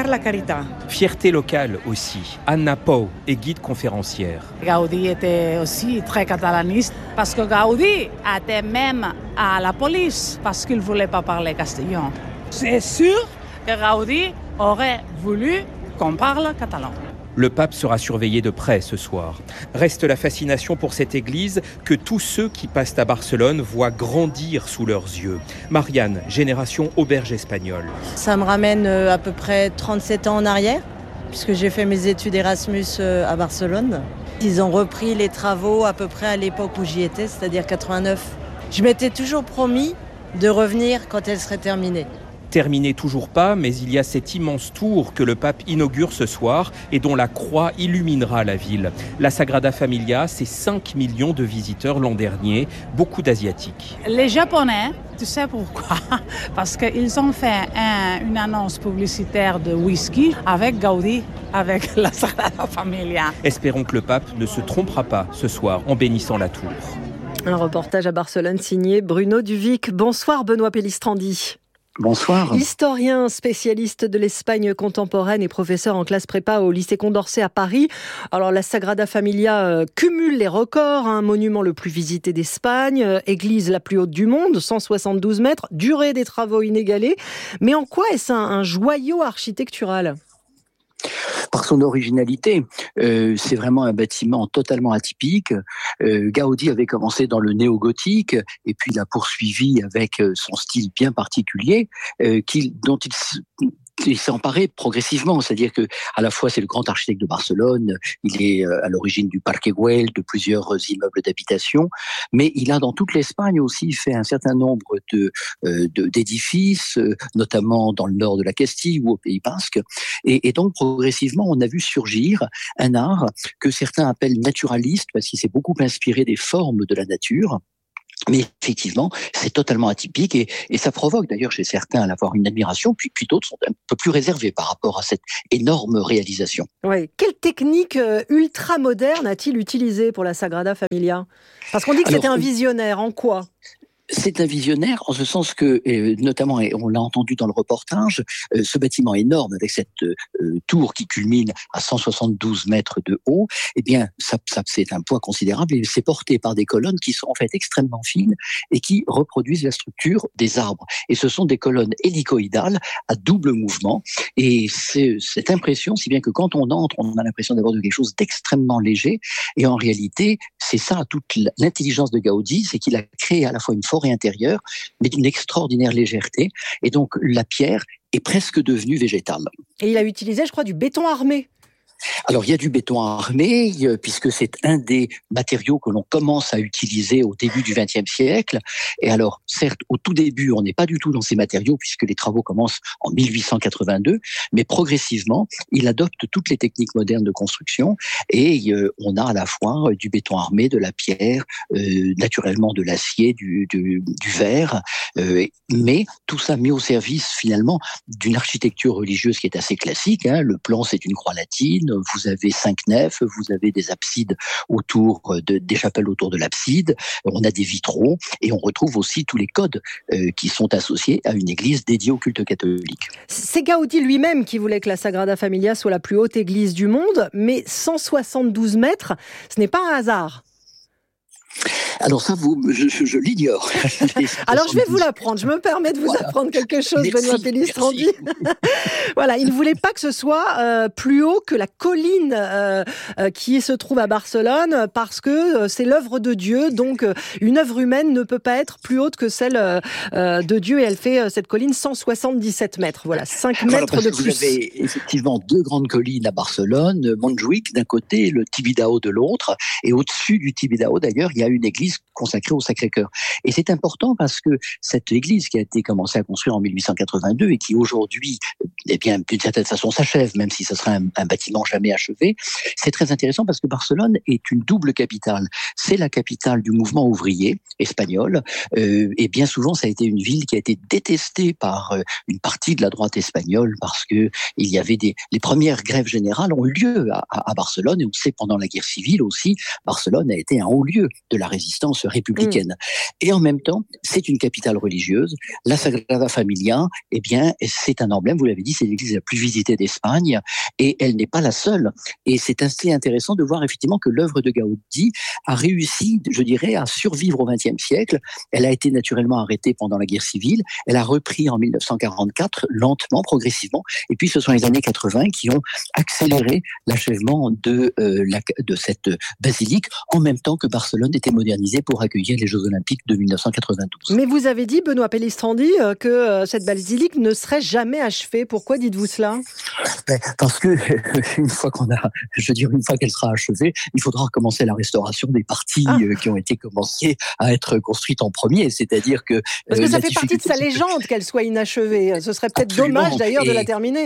Fierté locale aussi. Anna Pou est guide conférencière. Gaudí était aussi très catalaniste parce que Gaudí était même à la police parce qu'il ne voulait pas parler castillan. C'est sûr que Gaudí aurait voulu qu'on parle catalan. Le pape sera surveillé de près ce soir. Reste la fascination pour cette église que tous ceux qui passent à Barcelone voient grandir sous leurs yeux. Marianne, génération auberge espagnole. Ça me ramène à peu près 37 ans en arrière, puisque j'ai fait mes études Erasmus à Barcelone. Ils ont repris les travaux à peu près à l'époque où j'y étais, c'est-à-dire 89. Je m'étais toujours promis de revenir quand elle serait terminée. Terminé toujours pas, mais il y a cette immense tour que le pape inaugure ce soir et dont la croix illuminera la ville. La Sagrada Familia, c'est 5 millions de visiteurs l'an dernier, beaucoup d'Asiatiques. Les Japonais, tu sais pourquoi? Parce qu'ils ont fait une annonce publicitaire de whisky avec Gaudí, avec la Sagrada Familia. Espérons que le pape ne se trompera pas ce soir en bénissant la tour. Un reportage à Barcelone signé Bruno Duvic. Bonsoir Benoît Pellistrandi. Bonsoir. Historien, spécialiste de l'Espagne contemporaine et professeur en classe prépa au lycée Condorcet à Paris. Alors la Sagrada Familia cumule les records, un monument le plus visité d'Espagne, église la plus haute du monde, 172 mètres, durée des travaux inégalée. Mais en quoi est-ce un joyau architectural ? Par son originalité, c'est vraiment un bâtiment totalement atypique. Gaudí avait commencé dans le néo-gothique et puis il a poursuivi avec son style bien particulier, dont il il s'est emparé progressivement, c'est-à-dire que à la fois c'est le grand architecte de Barcelone, il est à l'origine du Parque Güell, de plusieurs immeubles d'habitation, mais il a dans toute l'Espagne aussi fait un certain nombre d'édifices, notamment dans le nord de la Castille ou au Pays Basque, et donc progressivement on a vu surgir un art que certains appellent naturaliste parce qu'il s'est beaucoup inspiré des formes de la nature. Mais effectivement, c'est totalement atypique et ça provoque d'ailleurs chez certains à l'avoir une admiration, puis d'autres sont un peu plus réservés par rapport à cette énorme réalisation. Ouais. Quelle technique ultra moderne a-t-il utilisée pour la Sagrada Familia ? Parce qu'on dit que c'était un visionnaire, en quoi ? C'est un visionnaire en ce sens que, notamment, et on l'a entendu dans le reportage, ce bâtiment énorme avec cette tour qui culmine à 172 mètres de haut, eh bien, ça c'est un poids considérable et c'est porté par des colonnes qui sont en fait extrêmement fines et qui reproduisent la structure des arbres. Et ce sont des colonnes hélicoïdales à double mouvement et c'est cette impression, si bien que quand on entre, on a l'impression d'avoir de quelque chose d'extrêmement léger et en réalité, c'est ça toute l'intelligence de Gaudi, c'est qu'il a créé à la fois une forêt intérieure, mais d'une extraordinaire légèreté. Et donc, la pierre est presque devenue végétale. Et il a utilisé, je crois, du béton armé. Alors, il y a du béton armé, puisque c'est un des matériaux que l'on commence à utiliser au début du XXe siècle. Et alors, certes, au tout début, on n'est pas du tout dans ces matériaux, puisque les travaux commencent en 1882, mais progressivement, il adopte toutes les techniques modernes de construction, et on a à la fois du béton armé, de la pierre, naturellement de l'acier, du verre, mais tout ça mis au service, finalement, d'une architecture religieuse qui est assez classique. Le plan, c'est une croix latine, vous avez 5 nefs, vous avez des absides autour des chapelles autour de l'abside, on a des vitraux et on retrouve aussi tous les codes qui sont associés à une église dédiée au culte catholique. C'est Gaudi lui-même qui voulait que la Sagrada Familia soit la plus haute église du monde, mais 172 mètres, ce n'est pas un hasard. Alors ça, je l'ignore. Alors je vais vous l'apprendre. Je me permets de vous apprendre quelque chose, Benoît Pellistrandi. Voilà, il ne voulait pas que ce soit plus haut que la colline qui se trouve à Barcelone, parce que c'est l'œuvre de Dieu. Donc une œuvre humaine ne peut pas être plus haute que celle de Dieu. Et elle fait cette colline 177 mètres. Voilà, 5 mètres de plus. Vous avez effectivement 2 grandes collines à Barcelone, Montjuïc d'un côté, le Tibidabo de l'autre. Et au-dessus du Tibidabo, d'ailleurs, il y a une église consacrée au Sacré-Cœur. Et c'est important parce que cette église qui a été commencée à construire en 1882 et qui aujourd'hui, eh bien, d'une certaine façon s'achève, même si ce sera un bâtiment jamais achevé, c'est très intéressant parce que Barcelone est une double capitale. C'est la capitale du mouvement ouvrier espagnol et bien souvent ça a été une ville qui a été détestée par une partie de la droite espagnole parce que il y avait les premières grèves générales ont eu lieu à Barcelone et on sait pendant la guerre civile aussi, Barcelone a été un haut lieu de la résistance républicaine. Et en même temps, c'est une capitale religieuse. La Sagrada Familia, eh bien, c'est un emblème, vous l'avez dit, c'est l'église la plus visitée d'Espagne et elle n'est pas la seule. Et c'est assez intéressant de voir effectivement que l'œuvre de Gaudi a réussi, je dirais, à survivre au XXe siècle. Elle a été naturellement arrêtée pendant la guerre civile. Elle a repris en 1944, lentement, progressivement. Et puis, ce sont les années 80 qui ont accéléré l'achèvement de cette basilique en même temps que Barcelone était modernisée pour accueillir les Jeux Olympiques de 1992. Mais vous avez dit, Benoît Pellistrandi, que cette basilique ne serait jamais achevée. Pourquoi dites-vous cela ? Parce que une fois qu'elle sera achevée, il faudra recommencer la restauration des parties qui ont été commencées à être construites en premier. C'est-à-dire que parce que ça fait partie de sa légende qu'elle soit inachevée. Ce serait peut-être dommage d'ailleurs de la terminer.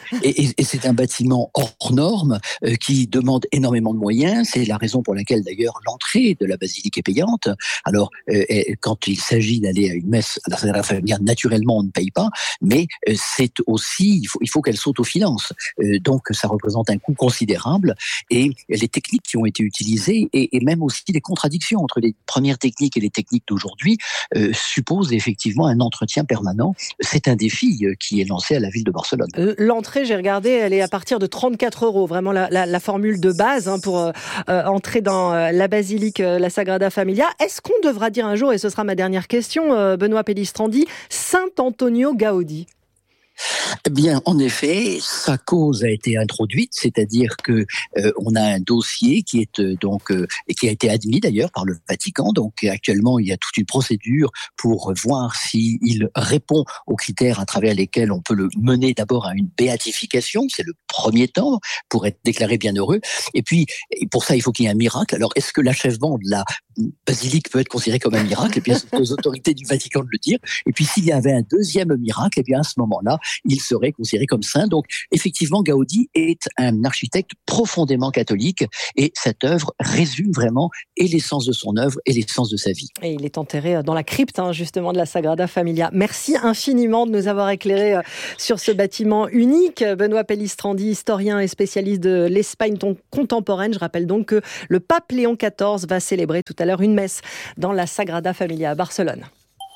Et c'est un bâtiment hors norme qui demande énormément de moyens. C'est la raison pour laquelle d'ailleurs l'entrée de la basilique est payante. Alors, quand il s'agit d'aller à une messe à la Sagrada Familia, naturellement, on ne paye pas, mais c'est aussi, il faut qu'elle s'autofinance. Donc, ça représente un coût considérable et les techniques qui ont été utilisées et même aussi les contradictions entre les premières techniques et les techniques d'aujourd'hui supposent effectivement un entretien permanent. C'est un défi qui est lancé à la ville de Barcelone. L'entrée, j'ai regardé, elle est à partir de 34 €. Vraiment la formule de base pour entrer dans la basilique, la Sagrada Familia. Est-ce qu'on devra dire un jour, et ce sera ma dernière question, Benoît Pellistrandi, Saint Antonio Gaudi ? Eh bien, en effet, sa cause a été introduite, c'est-à-dire que on a un dossier qui est et qui a été admis d'ailleurs par le Vatican. Donc, actuellement, il y a toute une procédure pour voir s'il répond aux critères à travers lesquels on peut le mener d'abord à une béatification. C'est le premier temps pour être déclaré bienheureux. Et puis, pour ça, il faut qu'il y ait un miracle. Alors, est-ce que l'achèvement de la basilique peut être considéré comme un miracle? Eh bien, c'est aux autorités du Vatican de le dire. Et puis, s'il y avait un deuxième miracle, eh bien, à ce moment-là, il serait considéré comme saint. Donc, effectivement, Gaudi est un architecte profondément catholique et cette œuvre résume vraiment et l'essence de son œuvre et l'essence de sa vie. Et il est enterré dans la crypte, justement, de la Sagrada Familia. Merci infiniment de nous avoir éclairé sur ce bâtiment unique. Benoît Pellistrandi, historien et spécialiste de l'Espagne contemporaine. Je rappelle donc que le pape Léon XIV va célébrer tout à l'heure une messe dans la Sagrada Familia à Barcelone.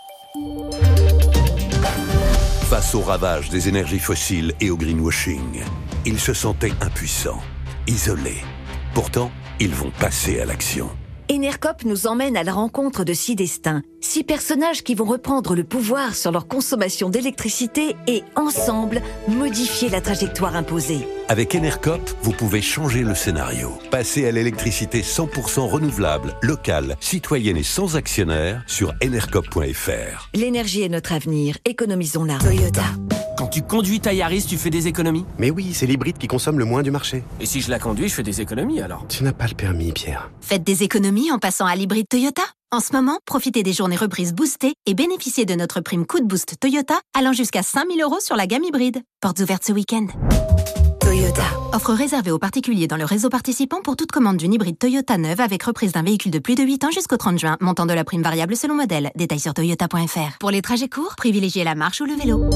Face au ravage des énergies fossiles et au greenwashing, ils se sentaient impuissants, isolés. Pourtant, ils vont passer à l'action. Enercop nous emmène à la rencontre de 6 destins. 6 personnages qui vont reprendre le pouvoir sur leur consommation d'électricité et, ensemble, modifier la trajectoire imposée. Avec Enercop, vous pouvez changer le scénario. Passer à l'électricité 100% renouvelable, locale, citoyenne et sans actionnaire sur enercop.fr. L'énergie est notre avenir, économisons-la. Toyota. Quand tu conduis ta Yaris, tu fais des économies? Mais oui, c'est l'hybride qui consomme le moins du marché. Et si je la conduis, je fais des économies alors? Tu n'as pas le permis, Pierre. Faites des économies en passant à l'hybride Toyota. En ce moment, profitez des journées reprises boostées et bénéficiez de notre prime Coup de Boost Toyota allant jusqu'à 5 000 € sur la gamme hybride. Portes ouvertes ce week-end. Toyota. Offre réservée aux particuliers dans le réseau participant pour toute commande d'une hybride Toyota neuve avec reprise d'un véhicule de plus de 8 ans jusqu'au 30 juin. Montant de la prime variable selon modèle. Détails sur toyota.fr. Pour les trajets courts, privilégiez la marche ou le vélo.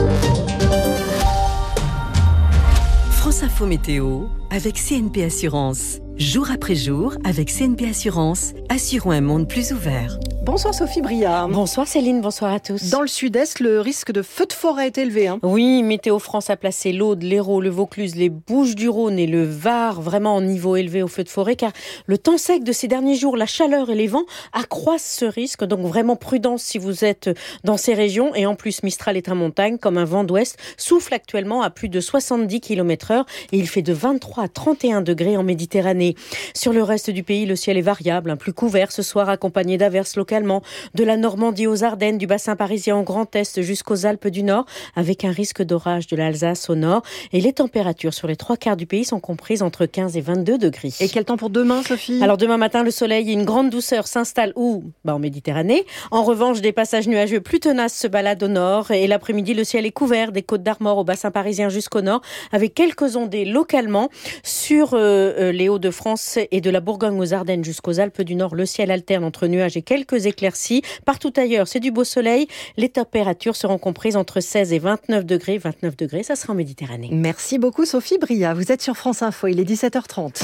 France Info Météo avec CNP Assurance. Jour après jour, avec CNP Assurance, assurons un monde plus ouvert. Bonsoir Sophie Bria. Bonsoir Céline, bonsoir à tous. Dans le sud-est, le risque de feu de forêt est élevé. Oui, Météo France a placé l'Aude, l'Hérault, le Vaucluse, les Bouches-du-Rhône et le Var vraiment en niveau élevé au feu de forêt, car le temps sec de ces derniers jours, la chaleur et les vents accroissent ce risque. Donc vraiment prudence si vous êtes dans ces régions. Et en plus, Mistral et Tramontagne, comme un vent d'ouest, souffle actuellement à plus de 70 km/h et il fait de 23 à 31 degrés en Méditerranée. Sur le reste du pays, le ciel est variable, plus couvert ce soir, accompagné d'averses localement, de la Normandie aux Ardennes, du bassin parisien au Grand Est jusqu'aux Alpes du Nord, avec un risque d'orage de l'Alsace au nord. Et les températures sur les 3/4 du pays sont comprises entre 15 et 22 degrés. Et quel temps pour demain, Sophie? Alors demain matin, le soleil et une grande douceur s'installent en Méditerranée. En revanche, des passages nuageux plus tenaces se baladent au nord. Et l'après-midi, le ciel est couvert des Côtes d'Armor au bassin parisien jusqu'au nord, avec quelques ondées localement sur les Hauts-de-France et de la Bourgogne aux Ardennes jusqu'aux Alpes du Nord. Le ciel alterne entre nuages et quelques éclaircies. Partout ailleurs, c'est du beau soleil. Les températures seront comprises entre 16 et 29 degrés. 29 degrés, ça sera en Méditerranée. Merci beaucoup Sophie Bria. Vous êtes sur France Info, il est 17h30.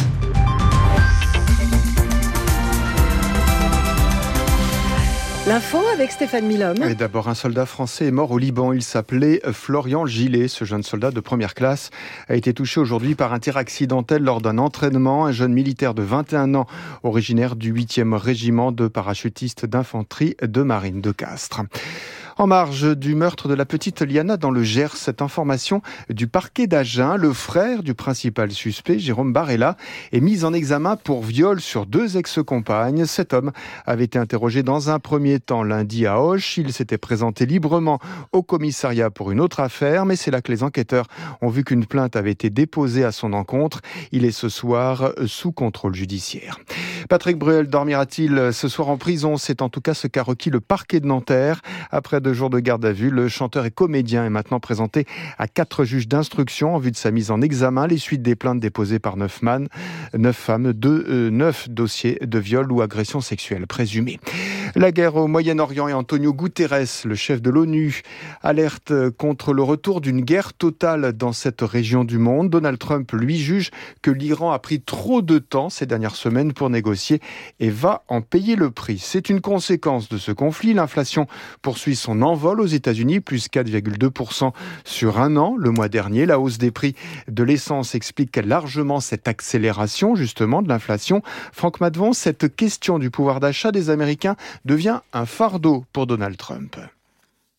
L'info avec Stéphane Milhomme. Et d'abord, un soldat français est mort au Liban. Il s'appelait Florian Gillet. Ce jeune soldat de première classe a été touché aujourd'hui par un tir accidentel lors d'un entraînement. Un jeune militaire de 21 ans, originaire du 8e régiment de parachutistes d'infanterie de marine de Castres. En marge du meurtre de la petite Liana dans le Gers, cette information du parquet d'Agen, le frère du principal suspect, Jérôme Barella, est mis en examen pour viol sur 2 ex-compagnes. Cet homme avait été interrogé dans un premier temps lundi à Auch. Il s'était présenté librement au commissariat pour une autre affaire, mais c'est là que les enquêteurs ont vu qu'une plainte avait été déposée à son encontre. Il est ce soir sous contrôle judiciaire. Patrick Bruel dormira-t-il ce soir en prison? C'est en tout cas ce qu'a requis le parquet de Nanterre. Après 2 jours de garde à vue, le chanteur et comédien est maintenant présenté à 4 juges d'instruction en vue de sa mise en examen. Les suites des plaintes déposées par 9 femmes, 9 dossiers de viol ou agression sexuelle présumée. La guerre au Moyen-Orient et Antonio Guterres, le chef de l'ONU, alerte contre le retour d'une guerre totale dans cette région du monde. Donald Trump, lui, juge que l'Iran a pris trop de temps ces dernières semaines pour négocier et va en payer le prix. C'est une conséquence de ce conflit. L'inflation poursuit son envol aux États-Unis, plus 4,2% sur un an. Le mois dernier, la hausse des prix de l'essence explique largement cette accélération, justement, de l'inflation. Franck Madvon, cette question du pouvoir d'achat des Américains devient un fardeau pour Donald Trump.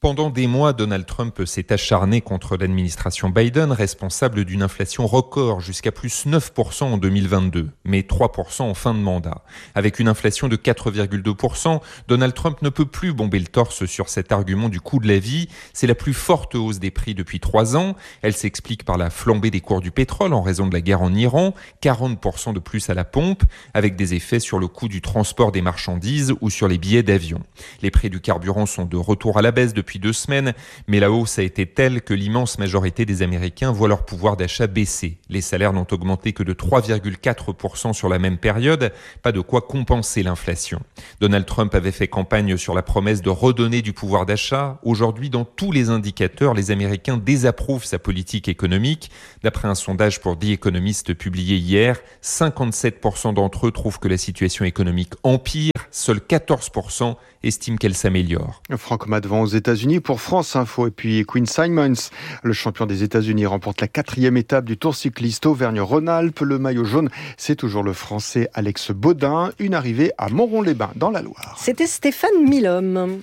Pendant des mois, Donald Trump s'est acharné contre l'administration Biden, responsable d'une inflation record jusqu'à plus 9% en 2022, mais 3% en fin de mandat. Avec une inflation de 4,2%, Donald Trump ne peut plus bomber le torse sur cet argument du coût de la vie. C'est la plus forte hausse des prix depuis 3 ans. Elle s'explique par la flambée des cours du pétrole en raison de la guerre en Iran, 40% de plus à la pompe, avec des effets sur le coût du transport des marchandises ou sur les billets d'avion. Les prix du carburant sont de retour à la baisse depuis 2 semaines, mais la hausse a été telle que l'immense majorité des Américains voient leur pouvoir d'achat baisser. Les salaires n'ont augmenté que de 3,4% sur la même période, pas de quoi compenser l'inflation. Donald Trump avait fait campagne sur la promesse de redonner du pouvoir d'achat. Aujourd'hui, dans tous les indicateurs, les Américains désapprouvent sa politique économique. D'après un sondage pour The Economist publié hier, 57% d'entre eux trouvent que la situation économique empire, seuls 14% estiment qu'elle s'améliore. Franck Madvan aux États-Unis pour France Info. Et puis Quinn Simmons, le champion des États-Unis, remporte la 4e étape du Tour cycliste Auvergne-Rhône-Alpes. Le maillot jaune, c'est toujours le Français Alex Baudin. Une arrivée à Montron-les-Bains, dans la Loire. C'était Stéphane Milhomme.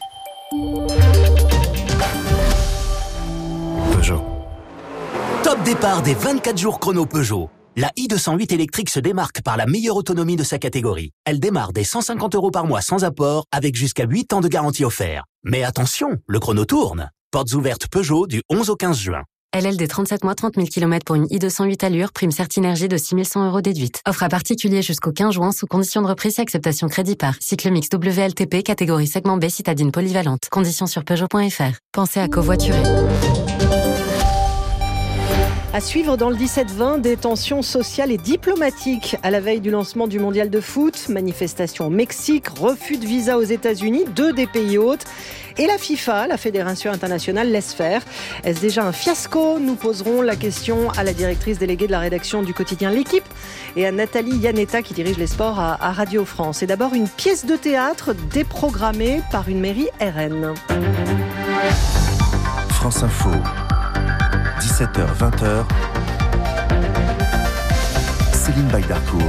Peugeot. Top départ des 24 jours chrono Peugeot. La i208 électrique se démarque par la meilleure autonomie de sa catégorie. Elle démarre dès 150 € par mois sans apport, avec jusqu'à 8 ans de garantie offert. Mais attention, le chrono tourne. Portes ouvertes Peugeot du 11 au 15 juin. LLD 37 mois, 30 000 km pour une i208 allure, prime Certinergie de 6 100 € déduite. Offre à particulier jusqu'au 15 juin sous condition de reprise et acceptation crédit par. Cycle mix WLTP, catégorie segment B, citadine polyvalente. Conditions sur Peugeot.fr. Pensez à covoiturer. À suivre dans le 17-20, des tensions sociales et diplomatiques à la veille du lancement du mondial de foot, manifestations au Mexique, refus de visa aux États-Unis, 2 des pays hôtes. Et la FIFA, la Fédération internationale, laisse faire. Est-ce déjà un fiasco ? Nous poserons la question à la directrice déléguée de la rédaction du quotidien L'Équipe et à Nathalie Yanetta qui dirige les sports à Radio France. Et d'abord, une pièce de théâtre déprogrammée par une mairie RN. France Info. 17h-20h, Céline Baydarcourt.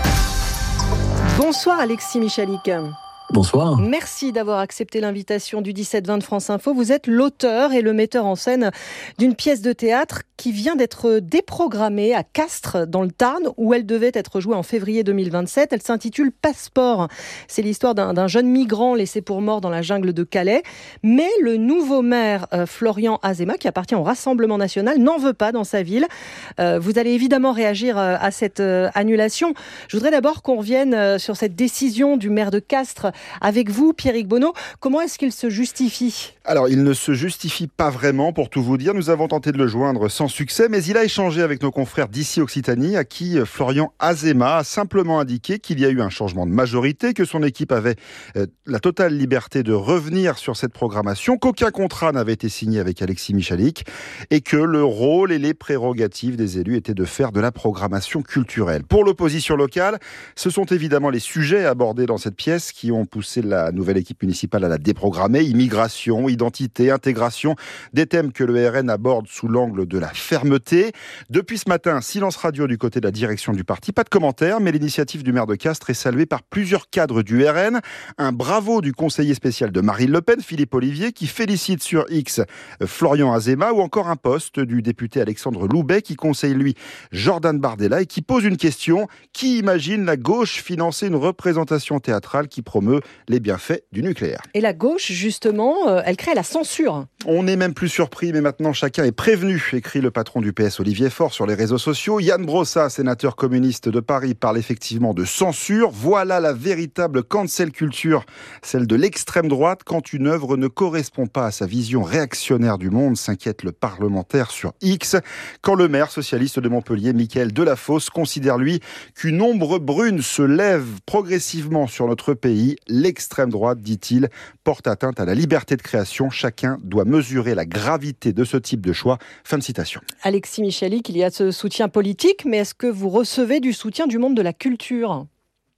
Bonsoir Alexis Michalik. Bonsoir. Merci d'avoir accepté l'invitation du 17-20 de France Info. Vous êtes l'auteur et le metteur en scène d'une pièce de théâtre qui vient d'être déprogrammée à Castres, dans le Tarn, où elle devait être jouée en février 2027. Elle s'intitule Passeport. C'est l'histoire d'un jeune migrant laissé pour mort dans la jungle de Calais. Mais le nouveau maire, Florian Azéma, qui appartient au Rassemblement national, n'en veut pas dans sa ville. Vous allez évidemment réagir à cette annulation. Je voudrais d'abord qu'on revienne sur cette décision du maire de Castres. Avec vous, Pierrick Bonneau, comment est-ce qu'il se justifie ? Alors, il ne se justifie pas vraiment, pour tout vous dire. Nous avons tenté de le joindre sans succès, mais il a échangé avec nos confrères d'ici Occitanie, à qui Florian Azéma a simplement indiqué qu'il y a eu un changement de majorité, que son équipe avait la totale liberté de revenir sur cette programmation, qu'aucun contrat n'avait été signé avec Alexis Michalik, et que le rôle et les prérogatives des élus étaient de faire de la programmation culturelle. Pour l'opposition locale, ce sont évidemment les sujets abordés dans cette pièce qui ont poussé la nouvelle équipe municipale à la déprogrammer. Immigration, identité, intégration, des thèmes que le RN aborde sous l'angle de la fermeté. Depuis ce matin, silence radio du côté de la direction du parti. Pas de commentaires, mais l'initiative du maire de Castres est saluée par plusieurs cadres du RN. Un bravo du conseiller spécial de Marine Le Pen, Philippe Olivier, qui félicite sur X Florian Azéma, ou encore un post du député Alexandre Loubet, qui conseille lui Jordan Bardella et qui pose une question. Qui imagine la gauche financer une représentation théâtrale qui promeut les bienfaits du nucléaire? Et la gauche, justement, elle crée la censure. On n'est même plus surpris, mais maintenant chacun est prévenu, écrit le patron du PS Olivier Faure sur les réseaux sociaux. Yann Brossat, sénateur communiste de Paris, parle effectivement de censure. Voilà la véritable cancel culture, celle de l'extrême droite, quand une œuvre ne correspond pas à sa vision réactionnaire du monde, s'inquiète le parlementaire sur X. Quand le maire socialiste de Montpellier, Mickaël Delafosse, considère lui qu'une ombre brune se lève progressivement sur notre pays, l'extrême droite, dit-il, porte atteinte à la liberté de création. Chacun doit mesurer la gravité de ce type de choix. Fin de citation. Alexis Michalik, il y a ce soutien politique, mais est-ce que vous recevez du soutien du monde de la culture ?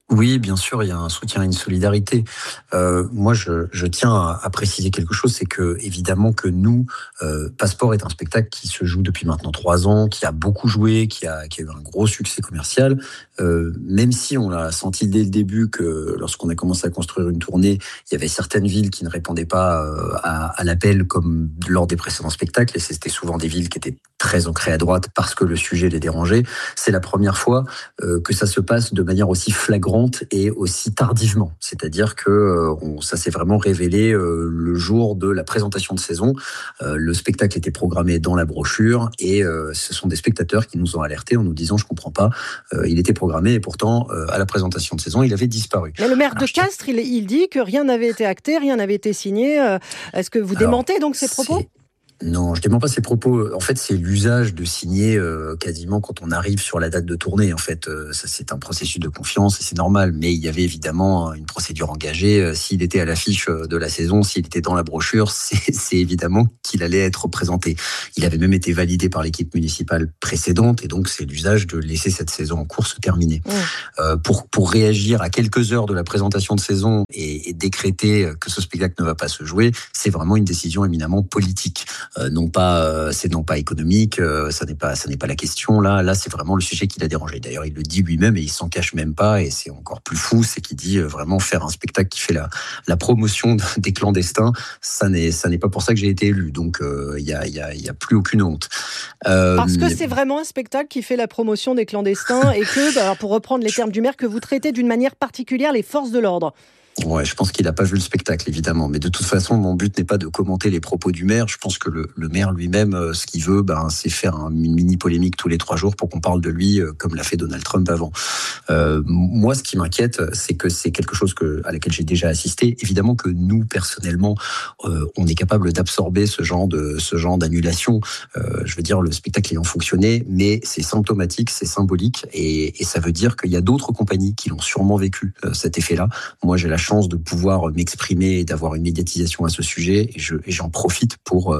Oui, bien sûr, il y a un soutien et une solidarité. Moi, je tiens à préciser quelque chose, c'est que évidemment que nous, Passeport est un spectacle qui se joue depuis maintenant 3 ans, qui a beaucoup joué, qui a eu un gros succès commercial. Même si on l'a senti dès le début que lorsqu'on a commencé à construire une tournée, il y avait certaines villes qui ne répondaient pas à l'appel comme lors des précédents spectacles, et c'était souvent des villes qui étaient très ancrées à droite parce que le sujet les dérangeait. C'est la première fois que ça se passe de manière aussi flagrante et aussi tardivement. C'est-à-dire que ça s'est vraiment révélé le jour de la présentation de saison. Le spectacle était programmé dans la brochure et ce sont des spectateurs qui nous ont alertés en nous disant « je comprends pas, il était programmé et pourtant à la présentation de saison, il avait disparu ». Mais le maire de Castres, il dit que rien n'avait été acté, rien n'avait été signé. Est-ce que vous démentez donc ces propos ? Non, je dément pas ces propos. En fait, c'est l'usage de signer quasiment quand on arrive sur la date de tournée. En fait, ça c'est un processus de confiance et c'est normal. Mais il y avait évidemment une procédure engagée. S'il était à l'affiche de la saison, s'il était dans la brochure, c'est évidemment qu'il allait être présenté. Il avait même été validé par l'équipe municipale précédente et donc c'est l'usage de laisser cette saison en cours se terminer. Pour réagir à quelques heures de la présentation de saison et décréter que ce spectacle ne va pas se jouer, c'est vraiment une décision éminemment politique. C'est non pas économique, ça n'est pas la question là c'est vraiment le sujet qui l'a dérangé. D'ailleurs il le dit lui-même et il s'en cache même pas et c'est encore plus fou, c'est qu'il dit vraiment faire un spectacle qui fait la promotion des clandestins, ça n'est pas pour ça que j'ai été élu, donc il y a plus aucune honte. Parce que c'est vraiment un spectacle qui fait la promotion des clandestins et que, pour reprendre les termes du maire, que vous traitez d'une manière particulière les forces de l'ordre. Ouais, je pense qu'il n'a pas vu le spectacle, évidemment. Mais de toute façon, mon but n'est pas de commenter les propos du maire. Je pense que le maire lui-même, ce qu'il veut, c'est faire une mini-polémique tous les 3 jours pour qu'on parle de lui, comme l'a fait Donald Trump avant. Moi, ce qui m'inquiète, c'est que c'est quelque chose à laquelle j'ai déjà assisté. Évidemment que nous, personnellement, on est capable d'absorber ce genre d'annulation. Je veux dire, le spectacle ayant fonctionné, mais c'est symptomatique, c'est symbolique, et ça veut dire qu'il y a d'autres compagnies qui l'ont sûrement vécu, cet effet-là. Moi, j'ai la chance de pouvoir m'exprimer et d'avoir une médiatisation à ce sujet et j'en profite pour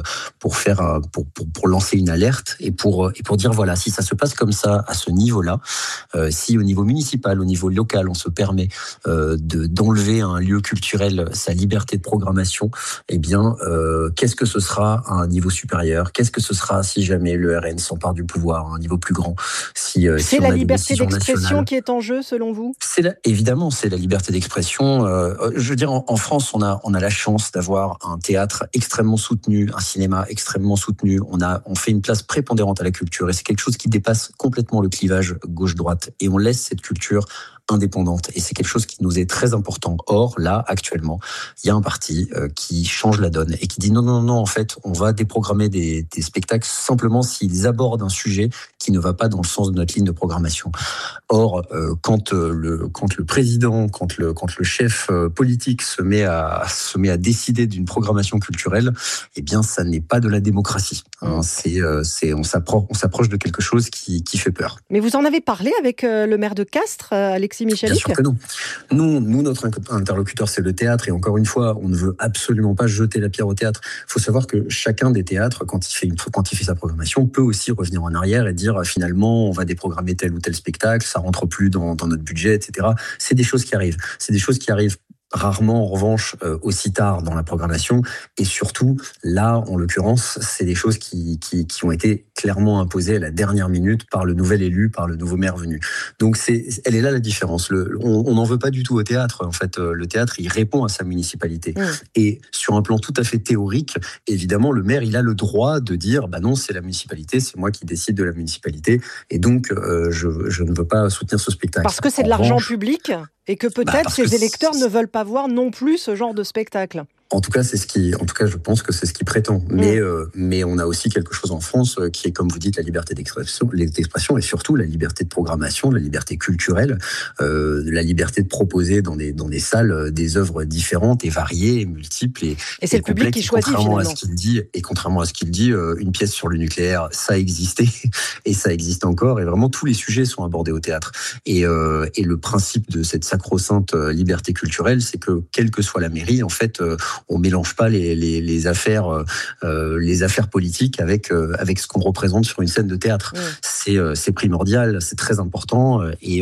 lancer une alerte et pour dire voilà, si ça se passe comme ça à ce niveau-là, si au niveau municipal, au niveau local, on se permet d'enlever à un lieu culturel sa liberté de programmation, eh bien qu'est-ce que ce sera à un niveau supérieur? Qu'est-ce que ce sera si jamais le RN s'empare du pouvoir à un niveau plus grand? C'est la liberté d'expression qui est en jeu selon vous? Évidemment, c'est la liberté d'expression. Je veux dire, en France, on a la chance d'avoir un théâtre extrêmement soutenu, un cinéma extrêmement soutenu. On fait une place prépondérante à la culture et c'est quelque chose qui dépasse complètement le clivage gauche-droite. Et on laisse cette culture indépendante. Et c'est quelque chose qui nous est très important. Or, là, actuellement, il y a un parti qui change la donne et qui dit non, en fait, on va déprogrammer des spectacles simplement s'ils abordent un sujet qui ne va pas dans le sens de notre ligne de programmation. Or, quand le président, quand le chef politique se met à décider d'une programmation culturelle, eh bien, ça n'est pas de la démocratie. Hein. On s'approche de quelque chose qui fait peur. Mais vous en avez parlé avec le maire de Castres, Alexis Michalik? Bien sûr que non. Nous, notre interlocuteur, c'est le théâtre. Et encore une fois, on ne veut absolument pas jeter la pierre au théâtre. Il faut savoir que chacun des théâtres, quand il fait sa programmation, peut aussi revenir en arrière et dire finalement, on va déprogrammer tel ou tel spectacle, ça rentre plus dans notre budget, etc. C'est des choses qui arrivent. C'est des choses qui arrivent rarement, en revanche, aussi tard dans la programmation. Et surtout, là, en l'occurrence, c'est des choses qui ont été clairement imposées à la dernière minute par le nouvel élu, par le nouveau maire venu. Donc, elle est là la différence. On n'en veut pas du tout au théâtre. En fait, le théâtre, il répond à sa municipalité. Et sur un plan tout à fait théorique, évidemment, le maire, il a le droit de dire, non, c'est la municipalité, c'est moi qui décide de la municipalité. Et donc, je ne veux pas soutenir ce spectacle. Parce que c'est de l'argent public et que peut-être ces électeurs ne veulent pas voir non plus ce genre de spectacle. En tout cas, je pense que c'est ce qu'il prétend. Mais on a aussi quelque chose en France qui est, comme vous dites, la liberté d'expression et surtout la liberté de programmation, la liberté culturelle, la liberté de proposer dans des salles des œuvres différentes et variées, et multiples et c'est le public qui choisit finalement. Contrairement à ce qu'il dit, une pièce sur le nucléaire, ça a existé et ça existe encore. Et vraiment, tous les sujets sont abordés au théâtre. Et le principe de cette sacro-sainte liberté culturelle, c'est que quelle que soit la mairie, en fait, on mélange pas les affaires politiques avec ce qu'on représente sur une scène de théâtre. C'est primordial, c'est très important et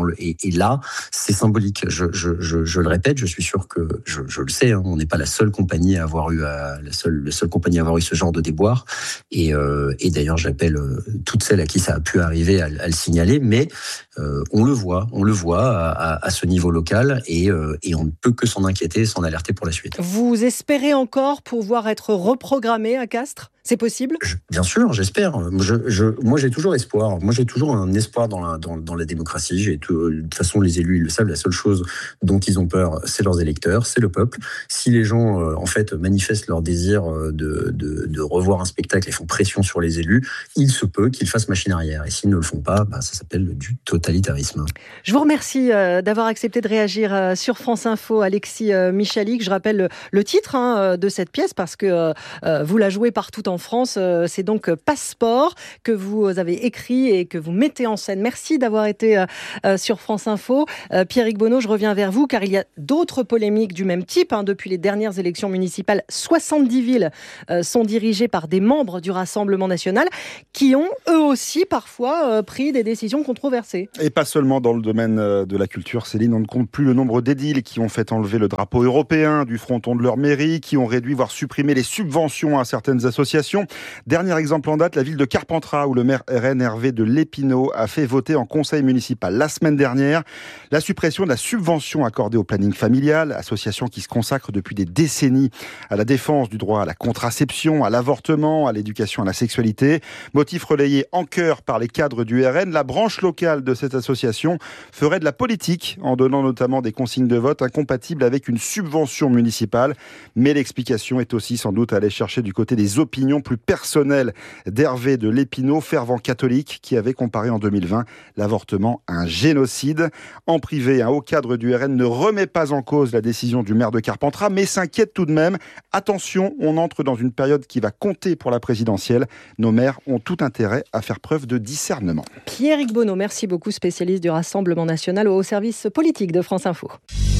là c'est symbolique. Je le répète, je suis sûr que je le sais, on n'est pas la seule compagnie à avoir eu la seule compagnie à avoir eu ce genre de déboire et d'ailleurs j'appelle toutes celles à qui ça a pu arriver à le signaler, mais on le voit à ce niveau local et on ne peut que s'en inquiéter et s'en alerter pour la suite. Vous espérez encore pouvoir être reprogrammé à Castres ? C'est possible ? Bien sûr, j'espère. Moi, j'ai toujours espoir. Moi, j'ai toujours un espoir dans la démocratie. De toute façon, les élus, ils le savent. La seule chose dont ils ont peur, c'est leurs électeurs, c'est le peuple. Si les gens, manifestent leur désir de revoir un spectacle et font pression sur les élus, il se peut qu'ils fassent machine arrière. Et s'ils ne le font pas, ça s'appelle du totalitarisme. Je vous remercie d'avoir accepté de réagir sur France Info, Alexis Michalik. Je rappelle le titre de cette pièce parce que vous la jouez partout en France. C'est donc Passeport que vous avez écrit et que vous mettez en scène. Merci d'avoir été sur France Info. Pierrick Bonneau, je reviens vers vous car il y a d'autres polémiques du même type. Depuis les dernières élections municipales, 70 villes sont dirigées par des membres du Rassemblement national qui ont eux aussi parfois pris des décisions controversées. Et pas seulement dans le domaine de la culture, Céline, on ne compte plus le nombre d'édiles qui ont fait enlever le drapeau européen du fronton de leur mairie, qui ont réduit voire supprimé les subventions à certaines associations. Dernier exemple en date, la ville de Carpentras, où le maire RN Hervé de Lépinaud a fait voter en conseil municipal la semaine dernière la suppression de la subvention accordée au planning familial, association qui se consacre depuis des décennies à la défense du droit à la contraception, à l'avortement, à l'éducation à la sexualité. Motif relayé en chœur par les cadres du RN, la branche locale de cette association ferait de la politique en donnant notamment des consignes de vote incompatibles avec une subvention municipale. Mais l'explication est aussi sans doute à aller chercher du côté des opinions plus personnelles d'Hervé de Lépinaud, fervent catholique, qui avait comparé en 2020 l'avortement à un génocide. En privé, un haut cadre du RN ne remet pas en cause la décision du maire de Carpentras, mais s'inquiète tout de même. Attention, on entre dans une période qui va compter pour la présidentielle. Nos maires ont tout intérêt à faire preuve de discernement. Pierrick Bonneau, merci beaucoup, spécialiste du Rassemblement national au service politique de France Info.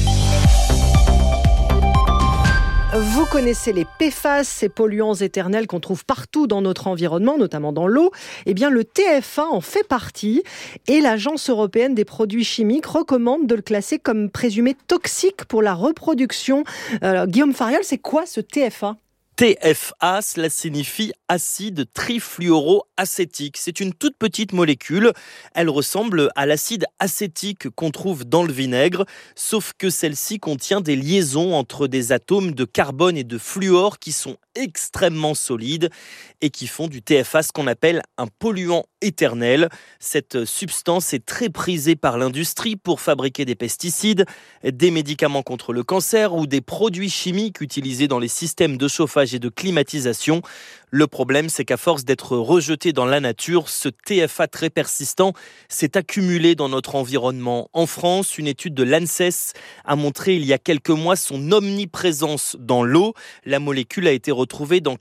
Vous connaissez les PFAS, ces polluants éternels qu'on trouve partout dans notre environnement, notamment dans l'eau. Eh bien, le TFA en fait partie et l'Agence européenne des produits chimiques recommande de le classer comme présumé toxique pour la reproduction. Guillaume Fariol, c'est quoi ce TFA ? TFA, cela signifie acide trifluoroacétique. C'est une toute petite molécule. Elle ressemble à l'acide acétique qu'on trouve dans le vinaigre, sauf que celle-ci contient des liaisons entre des atomes de carbone et de fluor qui sont extrêmement solides et qui font du TFA ce qu'on appelle un polluant éternel. Cette substance est très prisée par l'industrie pour fabriquer des pesticides, des médicaments contre le cancer ou des produits chimiques utilisés dans les systèmes de chauffage et de climatisation. Le problème, c'est qu'à force d'être rejeté dans la nature, ce TFA très persistant s'est accumulé dans notre environnement. En France, une étude de l'ANSES a montré il y a quelques mois son omniprésence dans l'eau. La molécule a été retrouvée dans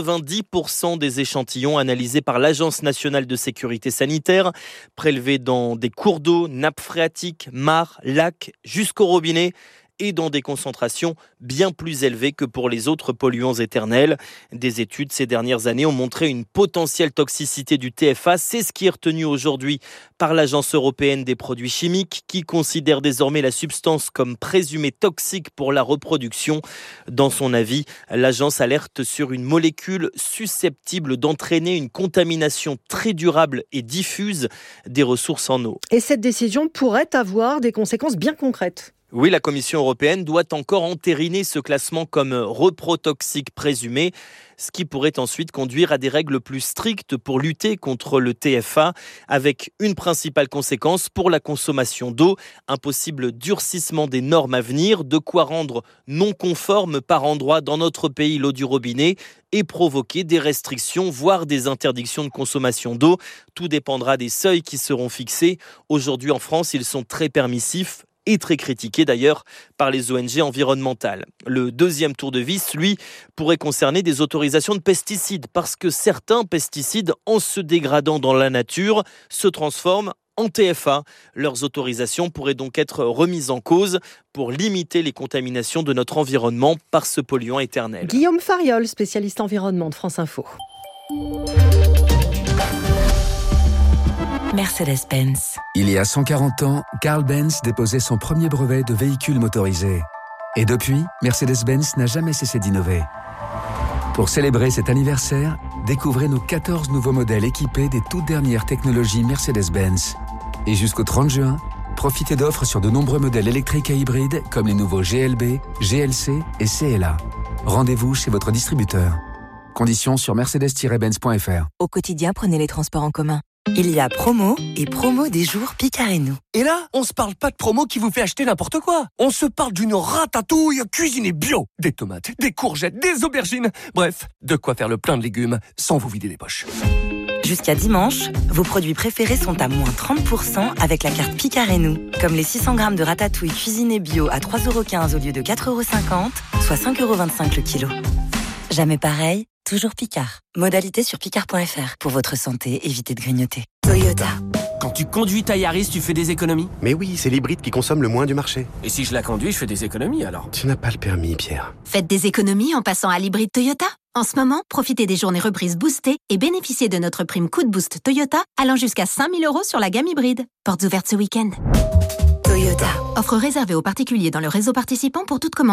90% des échantillons analysés par l'Agence nationale de sécurité sanitaire, prélevés dans des cours d'eau, nappes phréatiques, mares, lacs, jusqu'au robinet, et dans des concentrations bien plus élevées que pour les autres polluants éternels. Des études ces dernières années ont montré une potentielle toxicité du TFA. C'est ce qui est retenu aujourd'hui par l'Agence européenne des produits chimiques, qui considère désormais la substance comme présumée toxique pour la reproduction. Dans son avis, l'agence alerte sur une molécule susceptible d'entraîner une contamination très durable et diffuse des ressources en eau. Et cette décision pourrait avoir des conséquences bien concrètes. Oui, la Commission européenne doit encore entériner ce classement comme reprotoxique présumé, ce qui pourrait ensuite conduire à des règles plus strictes pour lutter contre le TFA, avec une principale conséquence pour la consommation d'eau, un possible durcissement des normes à venir, de quoi rendre non conforme par endroits dans notre pays l'eau du robinet et provoquer des restrictions, voire des interdictions de consommation d'eau. Tout dépendra des seuils qui seront fixés. Aujourd'hui en France, ils sont très permissifs et très critiqué d'ailleurs par les ONG environnementales. Le deuxième tour de vis, lui, pourrait concerner des autorisations de pesticides, parce que certains pesticides, en se dégradant dans la nature, se transforment en TFA. Leurs autorisations pourraient donc être remises en cause pour limiter les contaminations de notre environnement par ce polluant éternel. Guillaume Fariol, spécialiste environnement de France Info. Mercedes-Benz. Il y a 140 ans, Carl Benz déposait son premier brevet de véhicule motorisé. Et depuis, Mercedes-Benz n'a jamais cessé d'innover. Pour célébrer cet anniversaire, découvrez nos 14 nouveaux modèles équipés des toutes dernières technologies Mercedes-Benz. Et jusqu'au 30 juin, profitez d'offres sur de nombreux modèles électriques et hybrides comme les nouveaux GLB, GLC et CLA. Rendez-vous chez votre distributeur. Conditions sur mercedes-benz.fr. Au quotidien, prenez les transports en commun. Il y a promo et promo des jours Picard et nous. Et là, on se parle pas de promo qui vous fait acheter n'importe quoi. On se parle d'une ratatouille cuisinée bio. Des tomates, des courgettes, des aubergines. Bref, de quoi faire le plein de légumes sans vous vider les poches. Jusqu'à dimanche, vos produits préférés sont à moins 30% avec la carte Picard et nous. Comme les 600 grammes de ratatouille cuisinée bio à 3,15€ au lieu de 4,50€, soit 5,25€ le kilo. Jamais pareil, toujours Picard. Modalité sur picard.fr. Pour votre santé, évitez de grignoter. Toyota. Quand tu conduis ta Yaris, tu fais des économies? Mais oui, c'est l'hybride qui consomme le moins du marché. Et si je la conduis, je fais des économies alors? Tu n'as pas le permis, Pierre. Faites des économies en passant à l'hybride Toyota. En ce moment, profitez des journées reprises boostées et bénéficiez de notre prime Coup de Boost Toyota allant jusqu'à 5 000 € sur la gamme hybride. Portes ouvertes ce week-end. Toyota. Offre réservée aux particuliers dans le réseau participant pour toute commande.